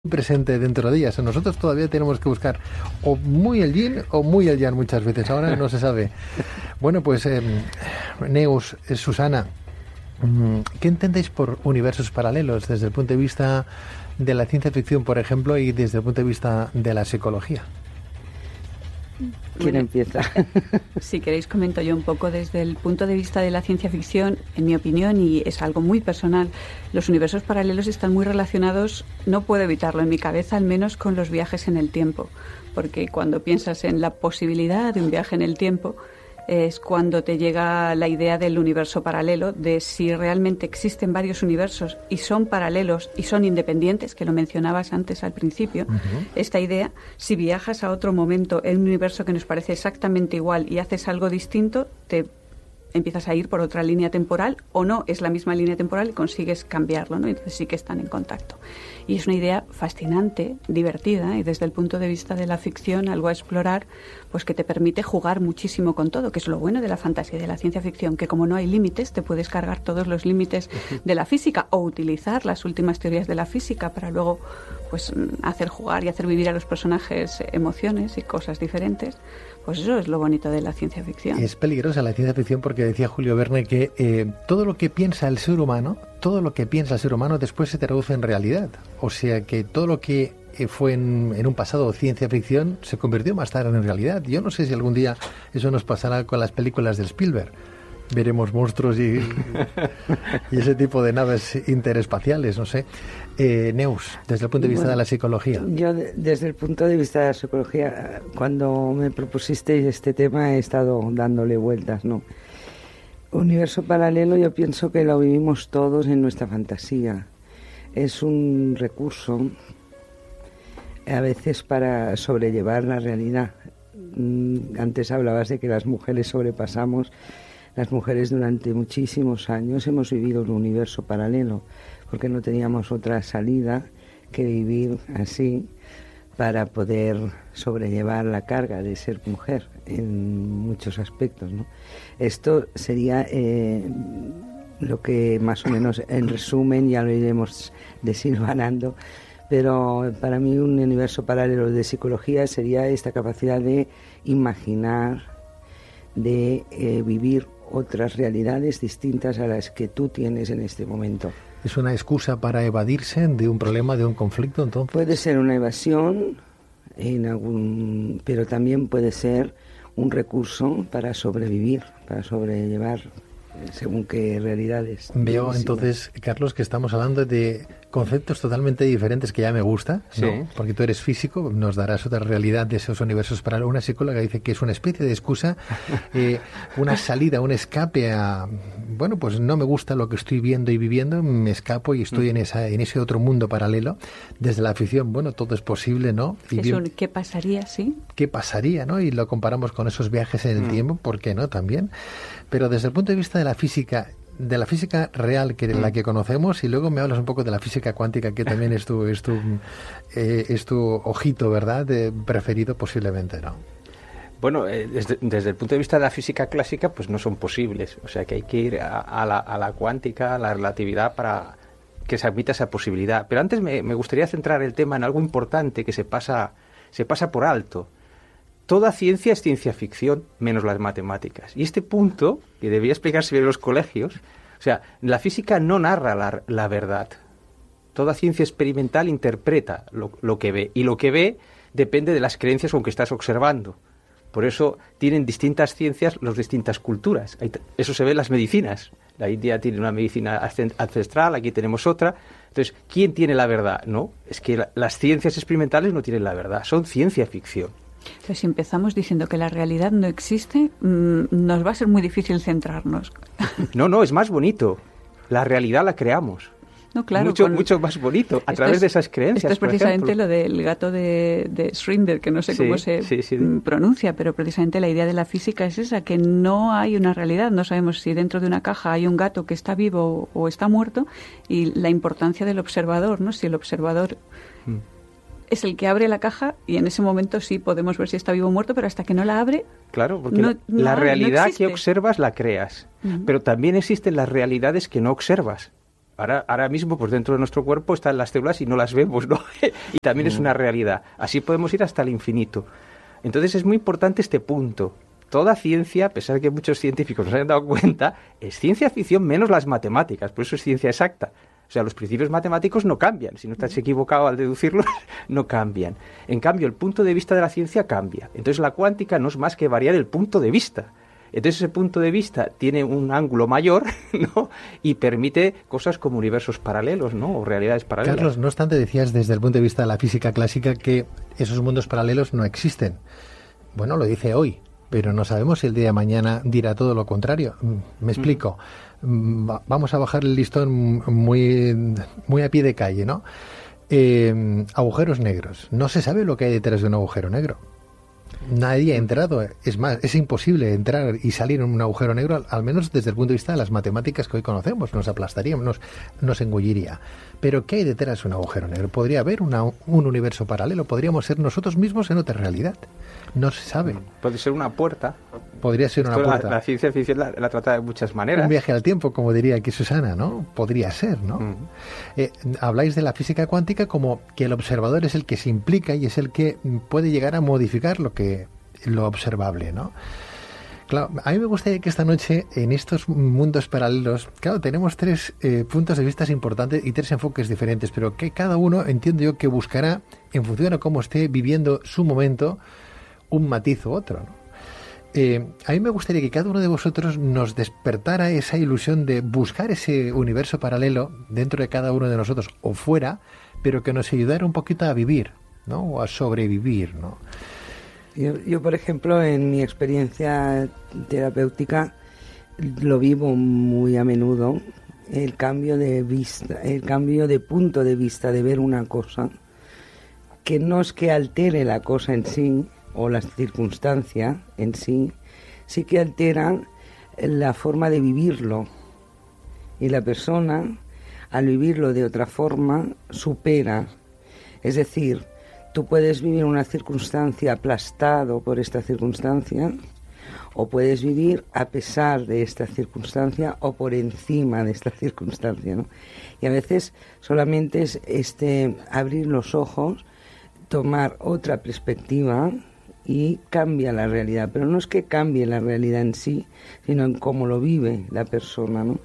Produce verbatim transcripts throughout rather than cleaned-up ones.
presente dentro de ellas. Nosotros todavía tenemos que buscar o muy el yin o muy el yang muchas veces. Ahora no se sabe. Bueno, pues eh, Neus, eh, Susana, ¿qué entendéis por universos paralelos desde el punto de vista de la ciencia ficción, por ejemplo, y desde el punto de vista de la psicología? ¿Quién empieza? Si queréis comento yo un poco desde el punto de vista de la ciencia ficción. En mi opinión, y es algo muy personal, los universos paralelos están muy relacionados, no puedo evitarlo en mi cabeza, al menos con los viajes en el tiempo, porque cuando piensas en la posibilidad de un viaje en el tiempo es cuando te llega la idea del universo paralelo, de si realmente existen varios universos y son paralelos y son independientes, que lo mencionabas antes al principio. Uh-huh. Esta idea, si viajas a otro momento en un universo que nos parece exactamente igual y haces algo distinto, te empiezas a ir por otra línea temporal, o no, es la misma línea temporal y consigues cambiarlo, ¿no? Entonces sí que están en contacto. Y es una idea fascinante, divertida, y desde el punto de vista de la ficción, algo a explorar, pues que te permite jugar muchísimo con todo, que es lo bueno de la fantasía y de la ciencia ficción, que como no hay límites, te puedes cargar todos los límites de la física o utilizar las últimas teorías de la física para luego pues hacer jugar y hacer vivir a los personajes emociones y cosas diferentes. Pues eso es lo bonito de la ciencia ficción. Es peligrosa la ciencia ficción porque decía Julio Verne que eh, todo lo que piensa el ser humano, todo lo que piensa el ser humano después se traduce en realidad. O sea que todo lo que eh, fue en, en un pasado ciencia ficción se convirtió más tarde en realidad. Yo no sé si algún día eso nos pasará con las películas de Spielberg. Veremos monstruos y, y ese tipo de naves interespaciales, no sé. Eh, Neus, desde el punto de vista bueno, de la psicología. Yo, de, desde el punto de vista de la psicología, cuando me propusisteis este tema he estado dándole vueltas, ¿no? Universo paralelo, yo pienso que lo vivimos todos en nuestra fantasía. Es un recurso, a veces, para sobrellevar la realidad. Antes hablabas de que las mujeres sobrepasamos. Las mujeres durante muchísimos años hemos vivido un universo paralelo porque no teníamos otra salida que vivir así para poder sobrellevar la carga de ser mujer en muchos aspectos, ¿no? Esto sería eh, lo que más o menos en resumen, ya lo iremos desilvanando, pero para mí un universo paralelo de psicología sería esta capacidad de imaginar, de eh, vivir otras realidades distintas a las que tú tienes en este momento. ¿Es una excusa para evadirse de un problema, de un conflicto, entonces? Puede ser una evasión, en algún, pero también puede ser un recurso para sobrevivir, para sobrellevar según qué realidades. Veo entonces, Carlos, que estamos hablando de conceptos totalmente diferentes, que ya me gusta, sí. ¿no? Porque tú eres físico, nos darás otra realidad de esos universos paralelos. Una psicóloga dice que es una especie de excusa, eh, una salida, un escape a, bueno, pues no me gusta lo que estoy viendo y viviendo, me escapo y estoy mm. en esa en ese otro mundo paralelo. Desde la ficción, bueno, todo es posible, ¿no? Y es bien, un ¿qué pasaría, sí? ¿Qué pasaría, no? Y lo comparamos con esos viajes en el mm. tiempo, ¿por qué no? También. Pero desde el punto de vista de la física, de la física real, que la que conocemos, y luego me hablas un poco de la física cuántica, que también es tu es tu, eh, es tu ojito, ¿verdad?, de preferido posiblemente, ¿no? Bueno, eh, desde, desde el punto de vista de la física clásica, pues no son posibles. O sea que hay que ir a, a, la, a la cuántica, a la relatividad, para que se admita esa posibilidad. Pero antes me, me gustaría centrar el tema en algo importante que se pasa, se pasa por alto. Toda ciencia es ciencia ficción, menos las matemáticas. Y este punto, que debería explicarse bien en los colegios, o sea, la física no narra la, la verdad. Toda ciencia experimental interpreta lo, lo que ve. Y lo que ve depende de las creencias con que estás observando. Por eso tienen distintas ciencias las distintas culturas. Eso se ve en las medicinas. La India tiene una medicina ancestral, aquí tenemos otra. Entonces, ¿quién tiene la verdad? No, es que la, las ciencias experimentales no tienen la verdad, son ciencia ficción. Entonces, si empezamos diciendo que la realidad no existe, mmm, nos va a ser muy difícil centrarnos. No, no, es más bonito. La realidad la creamos. No, claro, mucho, con... mucho más bonito, a través es, de esas creencias. Esto es precisamente lo del gato de, de Schrödinger, que no sé sí, cómo se sí, sí. pronuncia, pero precisamente la idea de la física es esa, que no hay una realidad. No sabemos si dentro de una caja hay un gato que está vivo o está muerto, y la importancia del observador, ¿no? Si el observador... Mm. es el que abre la caja, y en ese momento sí podemos ver si está vivo o muerto, pero hasta que no la abre... Claro, porque no, la, no, la realidad no que observas la creas, uh-huh. pero también existen las realidades que no observas. Ahora, ahora mismo, pues dentro de nuestro cuerpo están las células y no las vemos, ¿no? Y también es una realidad. Así podemos ir hasta el infinito. Entonces es muy importante este punto. Toda ciencia, a pesar de que muchos científicos nos hayan dado cuenta, es ciencia ficción menos las matemáticas, por eso es ciencia exacta. O sea, los principios matemáticos no cambian. Si no estás equivocado al deducirlos, no cambian. En cambio, el punto de vista de la ciencia cambia. Entonces la cuántica no es más que variar el punto de vista. Entonces ese punto de vista tiene un ángulo mayor, ¿no? Y permite cosas como universos paralelos, ¿no? O realidades paralelas. Carlos, no obstante, decías desde el punto de vista de la física clásica que esos mundos paralelos no existen. Bueno, lo dice hoy, pero no sabemos si el día de mañana dirá todo lo contrario. Me explico. Mm. Vamos a bajar el listón muy, muy a pie de calle, ¿no? Eh, agujeros negros. No se sabe lo que hay detrás de un agujero negro. Nadie ha entrado, es más, es imposible entrar y salir en un agujero negro, al, al menos desde el punto de vista de las matemáticas que hoy conocemos, nos aplastaríamos, nos, nos engulliría. Pero ¿qué hay detrás de un agujero negro? Podría haber una, un universo paralelo, podríamos ser nosotros mismos en otra realidad. No se sabe. Puede ser una puerta. Podría ser una Esto puerta. La, la ciencia ficción la, la trata de muchas maneras. Un viaje al tiempo, como diría aquí Susana, ¿no? Podría ser, ¿no? Uh-huh. Eh, habláis de la física cuántica como que el observador es el que se implica y es el que puede llegar a modificar lo que lo observable, ¿no? Claro, a mí me gustaría que esta noche, en estos mundos paralelos, claro, tenemos tres eh, puntos de vista importantes y tres enfoques diferentes, pero que cada uno, entiendo yo, que buscará, en función a cómo esté viviendo su momento, un matiz u otro, ¿no? Eh, a mí me gustaría que cada uno de vosotros nos despertara esa ilusión de buscar ese universo paralelo dentro de cada uno de nosotros o fuera, pero que nos ayudara un poquito a vivir, ¿no? O a sobrevivir, ¿no? Yo, yo, por ejemplo, en mi experiencia terapéutica lo vivo muy a menudo, el cambio de vista, el cambio de punto de vista de ver una cosa, que no es que altere la cosa en sí o la circunstancia en sí, sí que altera la forma de vivirlo. Y la persona, al vivirlo de otra forma, supera. Es decir, tú puedes vivir una circunstancia aplastado por esta circunstancia, o puedes vivir a pesar de esta circunstancia o por encima de esta circunstancia, ¿no? Y a veces solamente es este abrir los ojos, tomar otra perspectiva y cambia la realidad. Pero no es que cambie la realidad en sí, sino en cómo lo vive la persona, ¿no?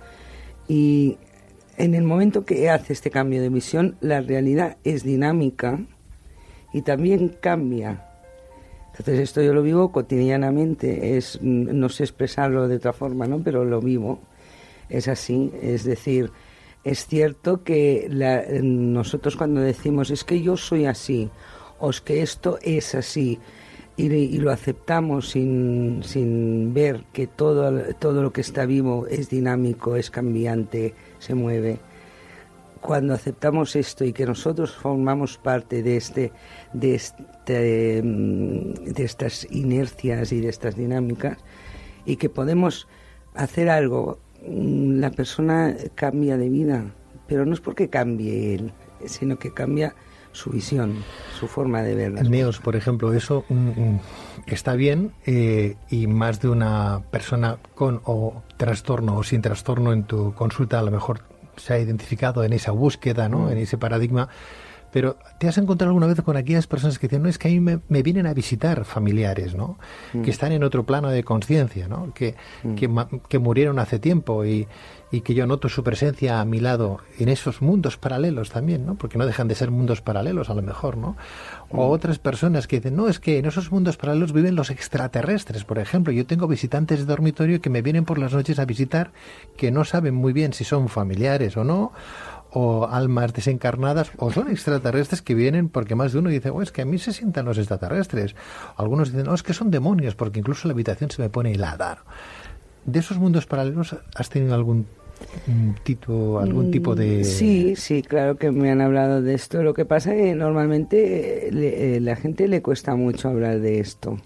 Y en el momento que hace este cambio de visión, la realidad es dinámica y también cambia. Entonces esto yo lo vivo cotidianamente, es, no sé expresarlo de otra forma, ¿no? Pero lo vivo, es así. Es decir, es cierto que la, nosotros cuando decimos es que yo soy así, o es que esto es así, y, y lo aceptamos sin, sin ver que todo, todo lo que está vivo es dinámico, es cambiante, se mueve. Cuando aceptamos esto y que nosotros formamos parte de este, de este, de estas inercias y de estas dinámicas, y que podemos hacer algo, la persona cambia de vida, pero no es porque cambie él, sino que cambia su visión, su forma de ver las cosas. Neos, por ejemplo, eso mm, está bien, eh, y más de una persona con o trastorno o sin trastorno en tu consulta a lo mejor se ha identificado en esa búsqueda, ¿no? Mm. En ese paradigma. Pero ¿te has encontrado alguna vez con aquellas personas que dicen, no, es que a mí me, me vienen a visitar familiares, ¿no? Mm. Que están en otro plano de conciencia, ¿no? Que, mm. que, que murieron hace tiempo y, y que yo noto su presencia a mi lado en esos mundos paralelos también, ¿no? Porque no dejan de ser mundos paralelos a lo mejor, ¿no? O mm. otras personas que dicen, no, es que en esos mundos paralelos viven los extraterrestres, por ejemplo. Yo tengo visitantes de dormitorio que me vienen por las noches a visitar que no saben muy bien si son familiares o no, o almas desencarnadas, o son extraterrestres que vienen porque más de uno dice, oh, es que a mí se sientan los extraterrestres. Algunos dicen, no, es que son demonios, porque incluso la habitación se me pone helada. ¿De esos mundos paralelos has tenido algún tipo, algún tipo de...? Sí, sí, claro que me han hablado de esto. Lo que pasa es que normalmente le, la gente le cuesta mucho hablar de esto.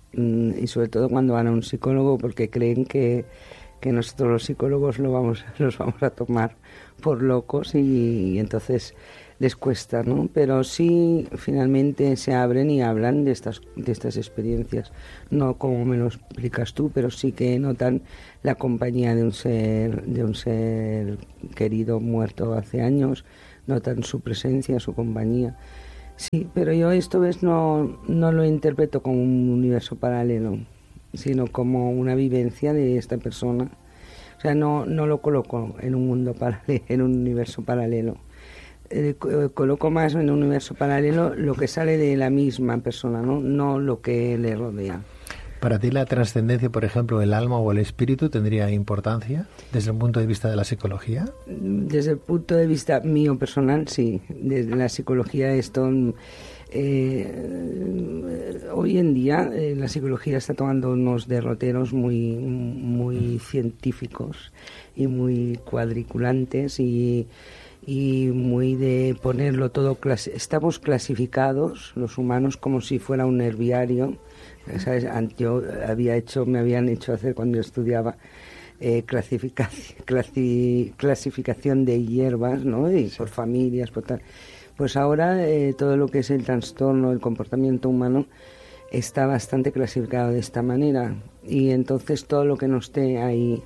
Y sobre todo cuando van a un psicólogo, porque creen que, que nosotros los psicólogos lo vamos, los vamos a tomar por locos, y, y entonces les cuesta, ¿no? Pero sí, finalmente se abren y hablan de estas, de estas experiencias. No como me lo explicas tú, pero sí que notan la compañía de un ser, de un ser querido muerto hace años, notan su presencia, su compañía. Sí, pero yo esto ves no, no lo interpreto como un universo paralelo, sino como una vivencia de esta persona. O sea, no, no lo coloco en un mundo paralelo, en un universo paralelo. Eh, coloco más en un universo paralelo lo que sale de la misma persona, ¿no? No lo que le rodea. ¿Para ti la trascendencia, por ejemplo, el alma o el espíritu tendría importancia desde el punto de vista de la psicología? Desde el punto de vista mío personal, sí. Desde la psicología esto... Eh, hoy en día eh, la psicología está tomando unos derroteros muy, muy científicos y muy cuadriculantes y... y muy de ponerlo todo, clas- estamos clasificados los humanos como si fuera un herbiario, ¿sabes? Yo había hecho, me habían hecho hacer cuando yo estudiaba eh, clasificación, clasi- clasificación de hierbas, ¿no? Y sí. Por familias, por tal. Pues ahora eh, todo lo que es el trastorno, el comportamiento humano está bastante clasificado de esta manera y entonces todo lo que no esté ahí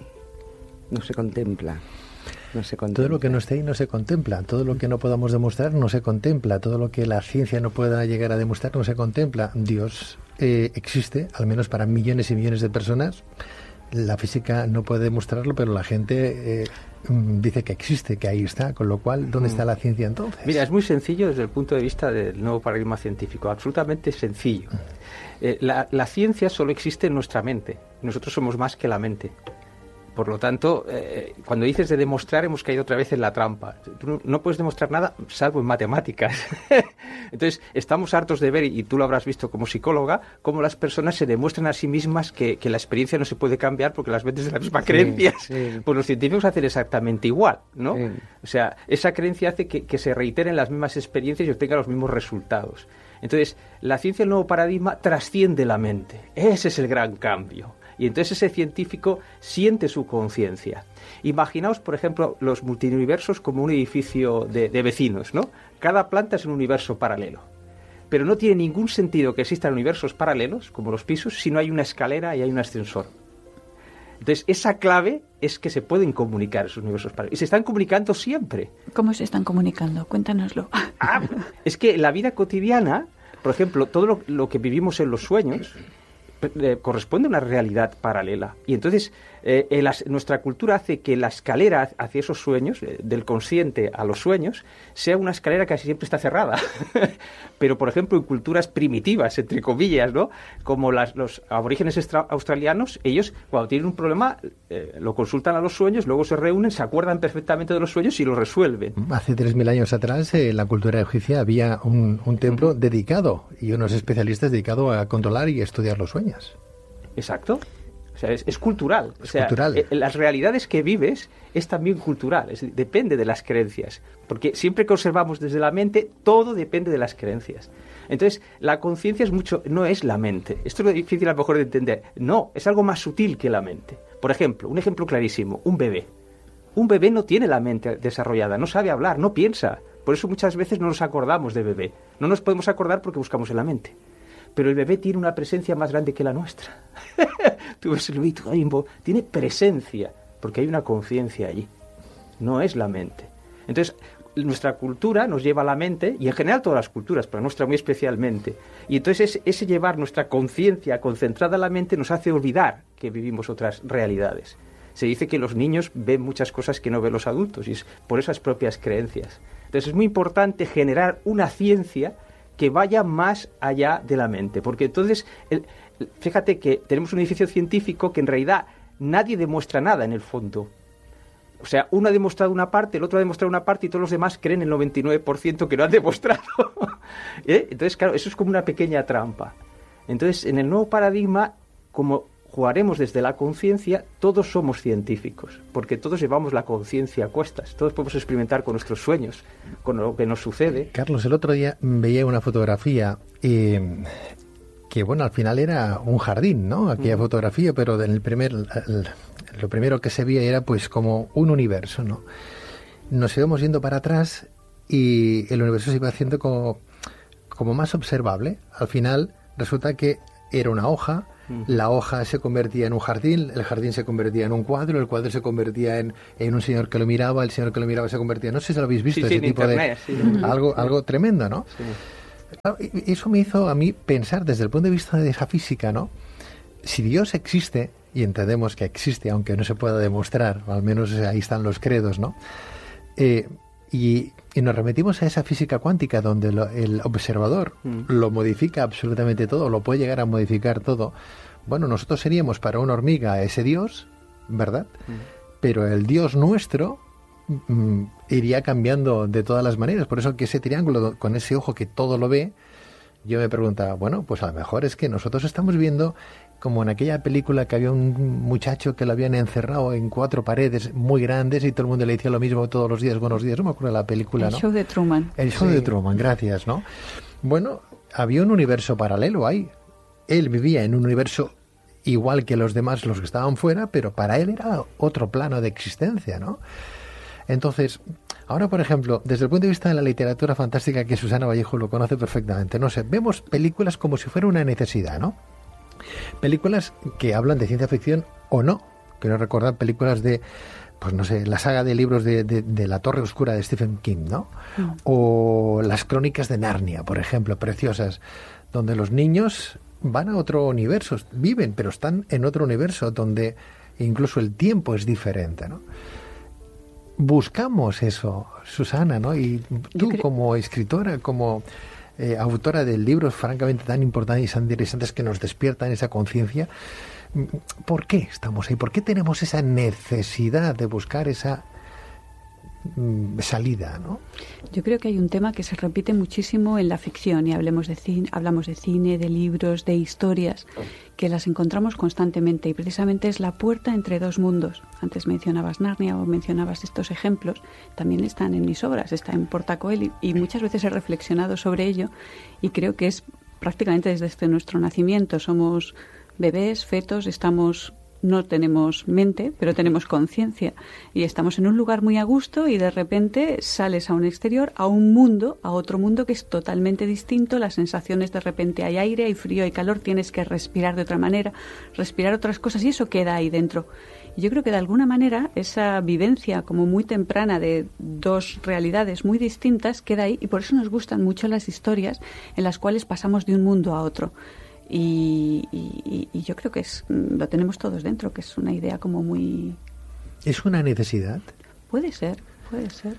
no se contempla. No se contempla. Todo lo que no esté ahí no se contempla, todo lo que no podamos demostrar no se contempla, todo lo que la ciencia no pueda llegar a demostrar no se contempla. Dios eh, existe, al menos para millones y millones de personas. La física no puede demostrarlo, pero la gente eh, dice que existe, que ahí está, con lo cual, ¿dónde está la ciencia entonces? Mira, es muy sencillo desde el punto de vista del nuevo paradigma científico, absolutamente sencillo. Eh, la, la ciencia solo existe en nuestra mente, nosotros somos más que la mente. Por lo tanto, eh, cuando dices de demostrar, hemos caído otra vez en la trampa. Tú no, no puedes demostrar nada salvo en matemáticas. Entonces, estamos hartos de ver, y tú lo habrás visto como psicóloga, cómo las personas se demuestran a sí mismas que, que la experiencia no se puede cambiar porque las ven desde la misma sí, creencia. Sí. Pues los científicos hacen exactamente igual, ¿no? Sí. O sea, esa creencia hace que, que se reiteren las mismas experiencias y obtengan los mismos resultados. Entonces, la ciencia del nuevo paradigma trasciende la mente. Ese es el gran cambio. Y entonces ese científico siente su conciencia. Imaginaos, por ejemplo, los multiuniversos como un edificio de, de vecinos, ¿no? Cada planta es un universo paralelo. Pero no tiene ningún sentido que existan universos paralelos, como los pisos, si no hay una escalera y hay un ascensor. Entonces, esa clave es que se pueden comunicar esos universos paralelos. Y se están comunicando siempre. ¿Cómo se están comunicando? Cuéntanoslo. Ah, es que en la vida cotidiana, por ejemplo, todo lo, lo que vivimos en los sueños... Eh, corresponde a una realidad paralela. Y entonces eh, el, nuestra cultura hace que la escalera hacia esos sueños, eh, del consciente a los sueños, sea una escalera que casi siempre está cerrada. Pero, por ejemplo, en culturas primitivas, entre comillas, ¿no? Como las, los aborígenes extra- australianos, ellos cuando tienen un problema eh, lo consultan a los sueños, luego se reúnen, se acuerdan perfectamente de los sueños y lo resuelven. Hace tres mil años atrás, eh, en la cultura egipcia había un, un templo uh-huh. dedicado y unos especialistas dedicados a controlar y estudiar los sueños. Exacto. O sea, es, es cultural. Es o sea, cultural. Eh, las realidades que vives es también cultural. Es, depende de las creencias. Porque siempre que observamos desde la mente, todo depende de las creencias. Entonces, la conciencia es mucho, no es la mente. Esto es lo difícil a lo mejor de entender. No, es algo más sutil que la mente. Por ejemplo, un ejemplo clarísimo, un bebé. Un bebé no tiene la mente desarrollada, no sabe hablar, no piensa. Por eso muchas veces no nos acordamos de bebé. No nos podemos acordar porque buscamos en la mente. Pero el bebé tiene una presencia más grande que la nuestra. Tú ves el bebé, tiene presencia, porque hay una conciencia allí. No es la mente. Entonces, nuestra cultura nos lleva a la mente, y en general todas las culturas, pero nuestra muy especialmente. Y entonces ese, ese llevar nuestra conciencia concentrada en la mente nos hace olvidar que vivimos otras realidades. Se dice que los niños ven muchas cosas que no ven los adultos, y es por esas propias creencias. Entonces es muy importante generar una ciencia que vaya más allá de la mente, porque entonces, el, fíjate que tenemos un edificio científico que en realidad nadie demuestra nada en el fondo. O sea, uno ha demostrado una parte, el otro ha demostrado una parte y todos los demás creen el noventa y nueve por ciento que no han demostrado. ¿Eh? Entonces, claro, eso es como una pequeña trampa. Entonces, en el nuevo paradigma, como jugaremos desde la conciencia, todos somos científicos, porque todos llevamos la conciencia a cuestas, todos podemos experimentar con nuestros sueños, con lo que nos sucede. Carlos, el otro día veía una fotografía eh, que, bueno, al final era un jardín, ¿no? Aquella mm. fotografía, pero en el primer, el, lo primero que se veía era pues como un universo, ¿no? Nos íbamos yendo para atrás y el universo se iba haciendo como, como más observable. Al final resulta que era una hoja, la hoja se convertía en un jardín, el jardín se convertía en un cuadro, el cuadro se convertía en, en un señor que lo miraba, el señor que lo miraba se convertía, no sé si lo habéis visto, sí, ese sí, tipo internet, de... Sí. Algo, algo tremendo, ¿no? Sí. Claro, eso me hizo a mí pensar desde el punto de vista de esa física, ¿no? Si Dios existe, y entendemos que existe, aunque no se pueda demostrar, al menos ahí están los credos, ¿no? Eh, y, y nos remitimos a esa física cuántica donde lo, el observador mm. lo modifica absolutamente todo, lo puede llegar a modificar todo. Bueno, nosotros seríamos para una hormiga ese Dios, ¿verdad? Mm. Pero el Dios nuestro mm, iría cambiando de todas las maneras. Por eso que ese triángulo con ese ojo que todo lo ve, yo me preguntaba, bueno, pues a lo mejor es que nosotros estamos viendo como en aquella película que había un muchacho que lo habían encerrado en cuatro paredes muy grandes y todo el mundo le decía lo mismo todos los días, buenos días, no me acuerdo de la película, ¿no? El show de Truman. El show sí. de Truman, gracias, ¿no? Bueno, había un universo paralelo ahí. Él vivía en un universo igual que los demás, los que estaban fuera, pero para él era otro plano de existencia, ¿no? Entonces, ahora, por ejemplo, desde el punto de vista de la literatura fantástica, que Susana Vallejo lo conoce perfectamente, no sé, vemos películas como si fuera una necesidad, ¿no? Películas que hablan de ciencia ficción o no. Quiero recordar películas de, pues no sé, la saga de libros de, de, de La Torre Oscura de Stephen King, ¿no? Mm. O las crónicas de Narnia, por ejemplo, preciosas, donde los niños van a otro universo, viven, pero están en otro universo donde incluso el tiempo es diferente, ¿no? Buscamos eso, Susana, ¿no? Y tú creo... como escritora, como eh, autora de libros francamente tan importantes y tan interesantes que nos despiertan esa conciencia, ¿por qué estamos ahí? ¿Por qué tenemos esa necesidad de buscar esa mm, salida, ¿no? Yo creo que hay un tema que se repite muchísimo en la ficción, y hablemos de cine, hablamos de cine, de libros, de historias, que las encontramos constantemente, y precisamente es la puerta entre dos mundos. Antes mencionabas Narnia o mencionabas estos ejemplos, también están en mis obras, está en Portacoeli, y muchas veces he reflexionado sobre ello, y creo que es prácticamente desde nuestro nacimiento. Somos bebés, fetos, estamos... no tenemos mente, pero tenemos conciencia, y estamos en un lugar muy a gusto y de repente sales a un exterior, a un mundo, a otro mundo que es totalmente distinto. Las sensaciones, de repente hay aire, hay frío, hay calor, tienes que respirar de otra manera, respirar otras cosas, y eso queda ahí dentro. Y yo creo que de alguna manera esa vivencia como muy temprana de dos realidades muy distintas queda ahí, y por eso nos gustan mucho las historias en las cuales pasamos de un mundo a otro. Y, y, y yo creo que es, lo tenemos todos dentro, que es una idea como muy... ¿Es una necesidad? Puede ser, puede ser.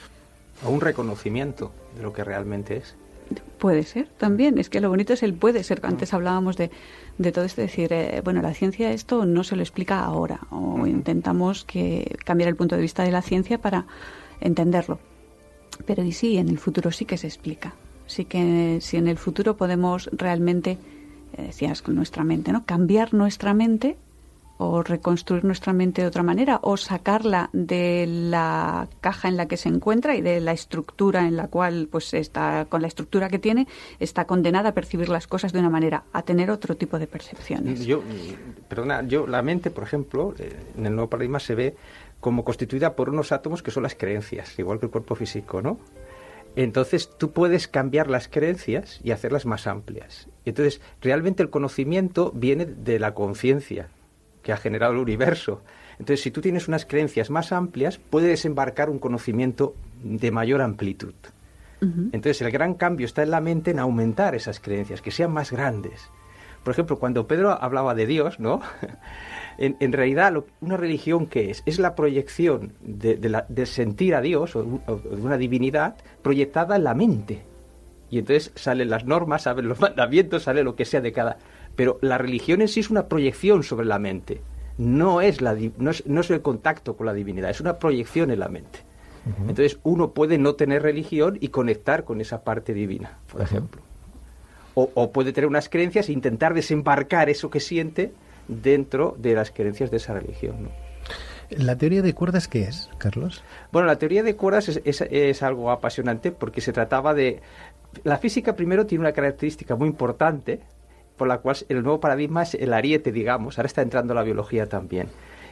O un reconocimiento de lo que realmente es. Puede ser, también. Es que lo bonito es el puede ser. Antes hablábamos de, de todo esto, decir, eh, bueno, la ciencia esto no se lo explica ahora, o intentamos que cambiar el punto de vista de la ciencia para entenderlo. Pero y sí, en el futuro sí que se explica. Sí que si en el futuro podemos realmente... decías con nuestra mente, ¿no? Cambiar nuestra mente o reconstruir nuestra mente de otra manera, o sacarla de la caja en la que se encuentra y de la estructura en la cual, pues está, con la estructura que tiene, está condenada a percibir las cosas de una manera, a tener otro tipo de percepciones. Yo, perdona, yo la mente, por ejemplo, en el nuevo paradigma se ve como constituida por unos átomos que son las creencias, igual que el cuerpo físico, ¿no? Entonces tú puedes cambiar las creencias y hacerlas más amplias. Y entonces realmente el conocimiento viene de la conciencia que ha generado el universo. Entonces si tú tienes unas creencias más amplias, puedes desembarcar un conocimiento de mayor amplitud. Uh-huh. Entonces el gran cambio está en la mente, en aumentar esas creencias, que sean más grandes. Por ejemplo, cuando Pedro hablaba de Dios, ¿no? En, en realidad, lo, una religión, ¿qué es? Es la proyección de, de, la, de sentir a Dios o, o de una divinidad proyectada en la mente. Y entonces salen las normas, salen los mandamientos, sale lo que sea de cada... Pero la religión en sí es una proyección sobre la mente. No es, la, no es, no es el contacto con la divinidad, es una proyección en la mente. Uh-huh. Entonces uno puede no tener religión y conectar con esa parte divina, por uh-huh. ejemplo. O, o puede tener unas creencias e intentar desembarcar eso que siente dentro de las creencias de esa religión, ¿no? ¿La teoría de cuerdas qué es, Carlos? Bueno, la teoría de cuerdas es, es, es algo apasionante porque se trataba de... La física primero tiene una característica muy importante por la cual el nuevo paradigma es el ariete, digamos, ahora está entrando la biología también.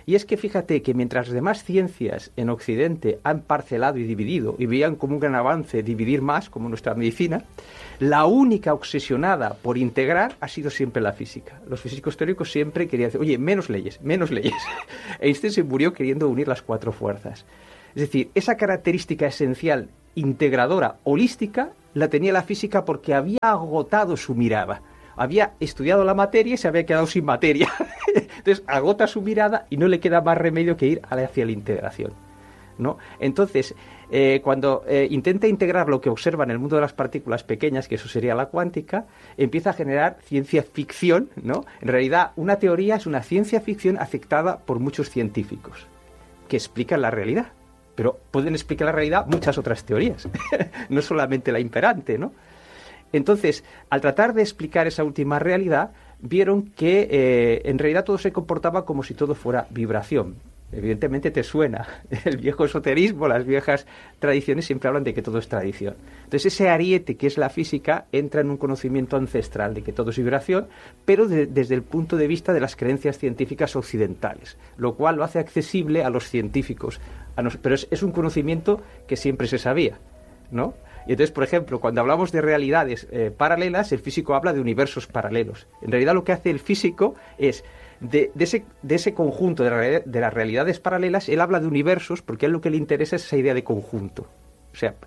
Y es que fíjate que mientras las demás ciencias en Occidente han parcelado y dividido, y veían como un gran avance dividir más, como nuestra medicina, la única obsesionada por integrar ha sido siempre la física. Los físicos teóricos siempre querían decir, oye, menos leyes, menos leyes. Einstein se murió queriendo unir las cuatro fuerzas. Es decir, esa característica esencial, integradora, holística, la tenía la física porque había agotado su mirada. Había estudiado la materia y se había quedado sin materia. Entonces agota su mirada y no le queda más remedio que ir hacia la integración, ¿no? Entonces, eh, cuando eh, intenta integrar lo que observa en el mundo de las partículas pequeñas, que eso sería la cuántica, empieza a generar ciencia ficción, ¿no? En realidad, una teoría es una ciencia ficción aceptada por muchos científicos que explican la realidad. Pero pueden explicar la realidad muchas otras teorías, no solamente la imperante, ¿no? Entonces, al tratar de explicar esa última realidad, vieron que eh, en realidad todo se comportaba como si todo fuera vibración. Evidentemente te suena el viejo esoterismo, las viejas tradiciones siempre hablan de que todo es tradición. Entonces ese ariete que es la física entra en un conocimiento ancestral de que todo es vibración, pero de, desde el punto de vista de las creencias científicas occidentales, lo cual lo hace accesible a los científicos. A nos, pero es, es un conocimiento que siempre se sabía, ¿no? Y entonces, por ejemplo, cuando hablamos de realidades eh, paralelas, el físico habla de universos paralelos. En realidad lo que hace el físico es, de, de, ese, de ese conjunto de, la, de las realidades paralelas, él habla de universos porque a él lo que le interesa es esa idea de conjunto. O sea,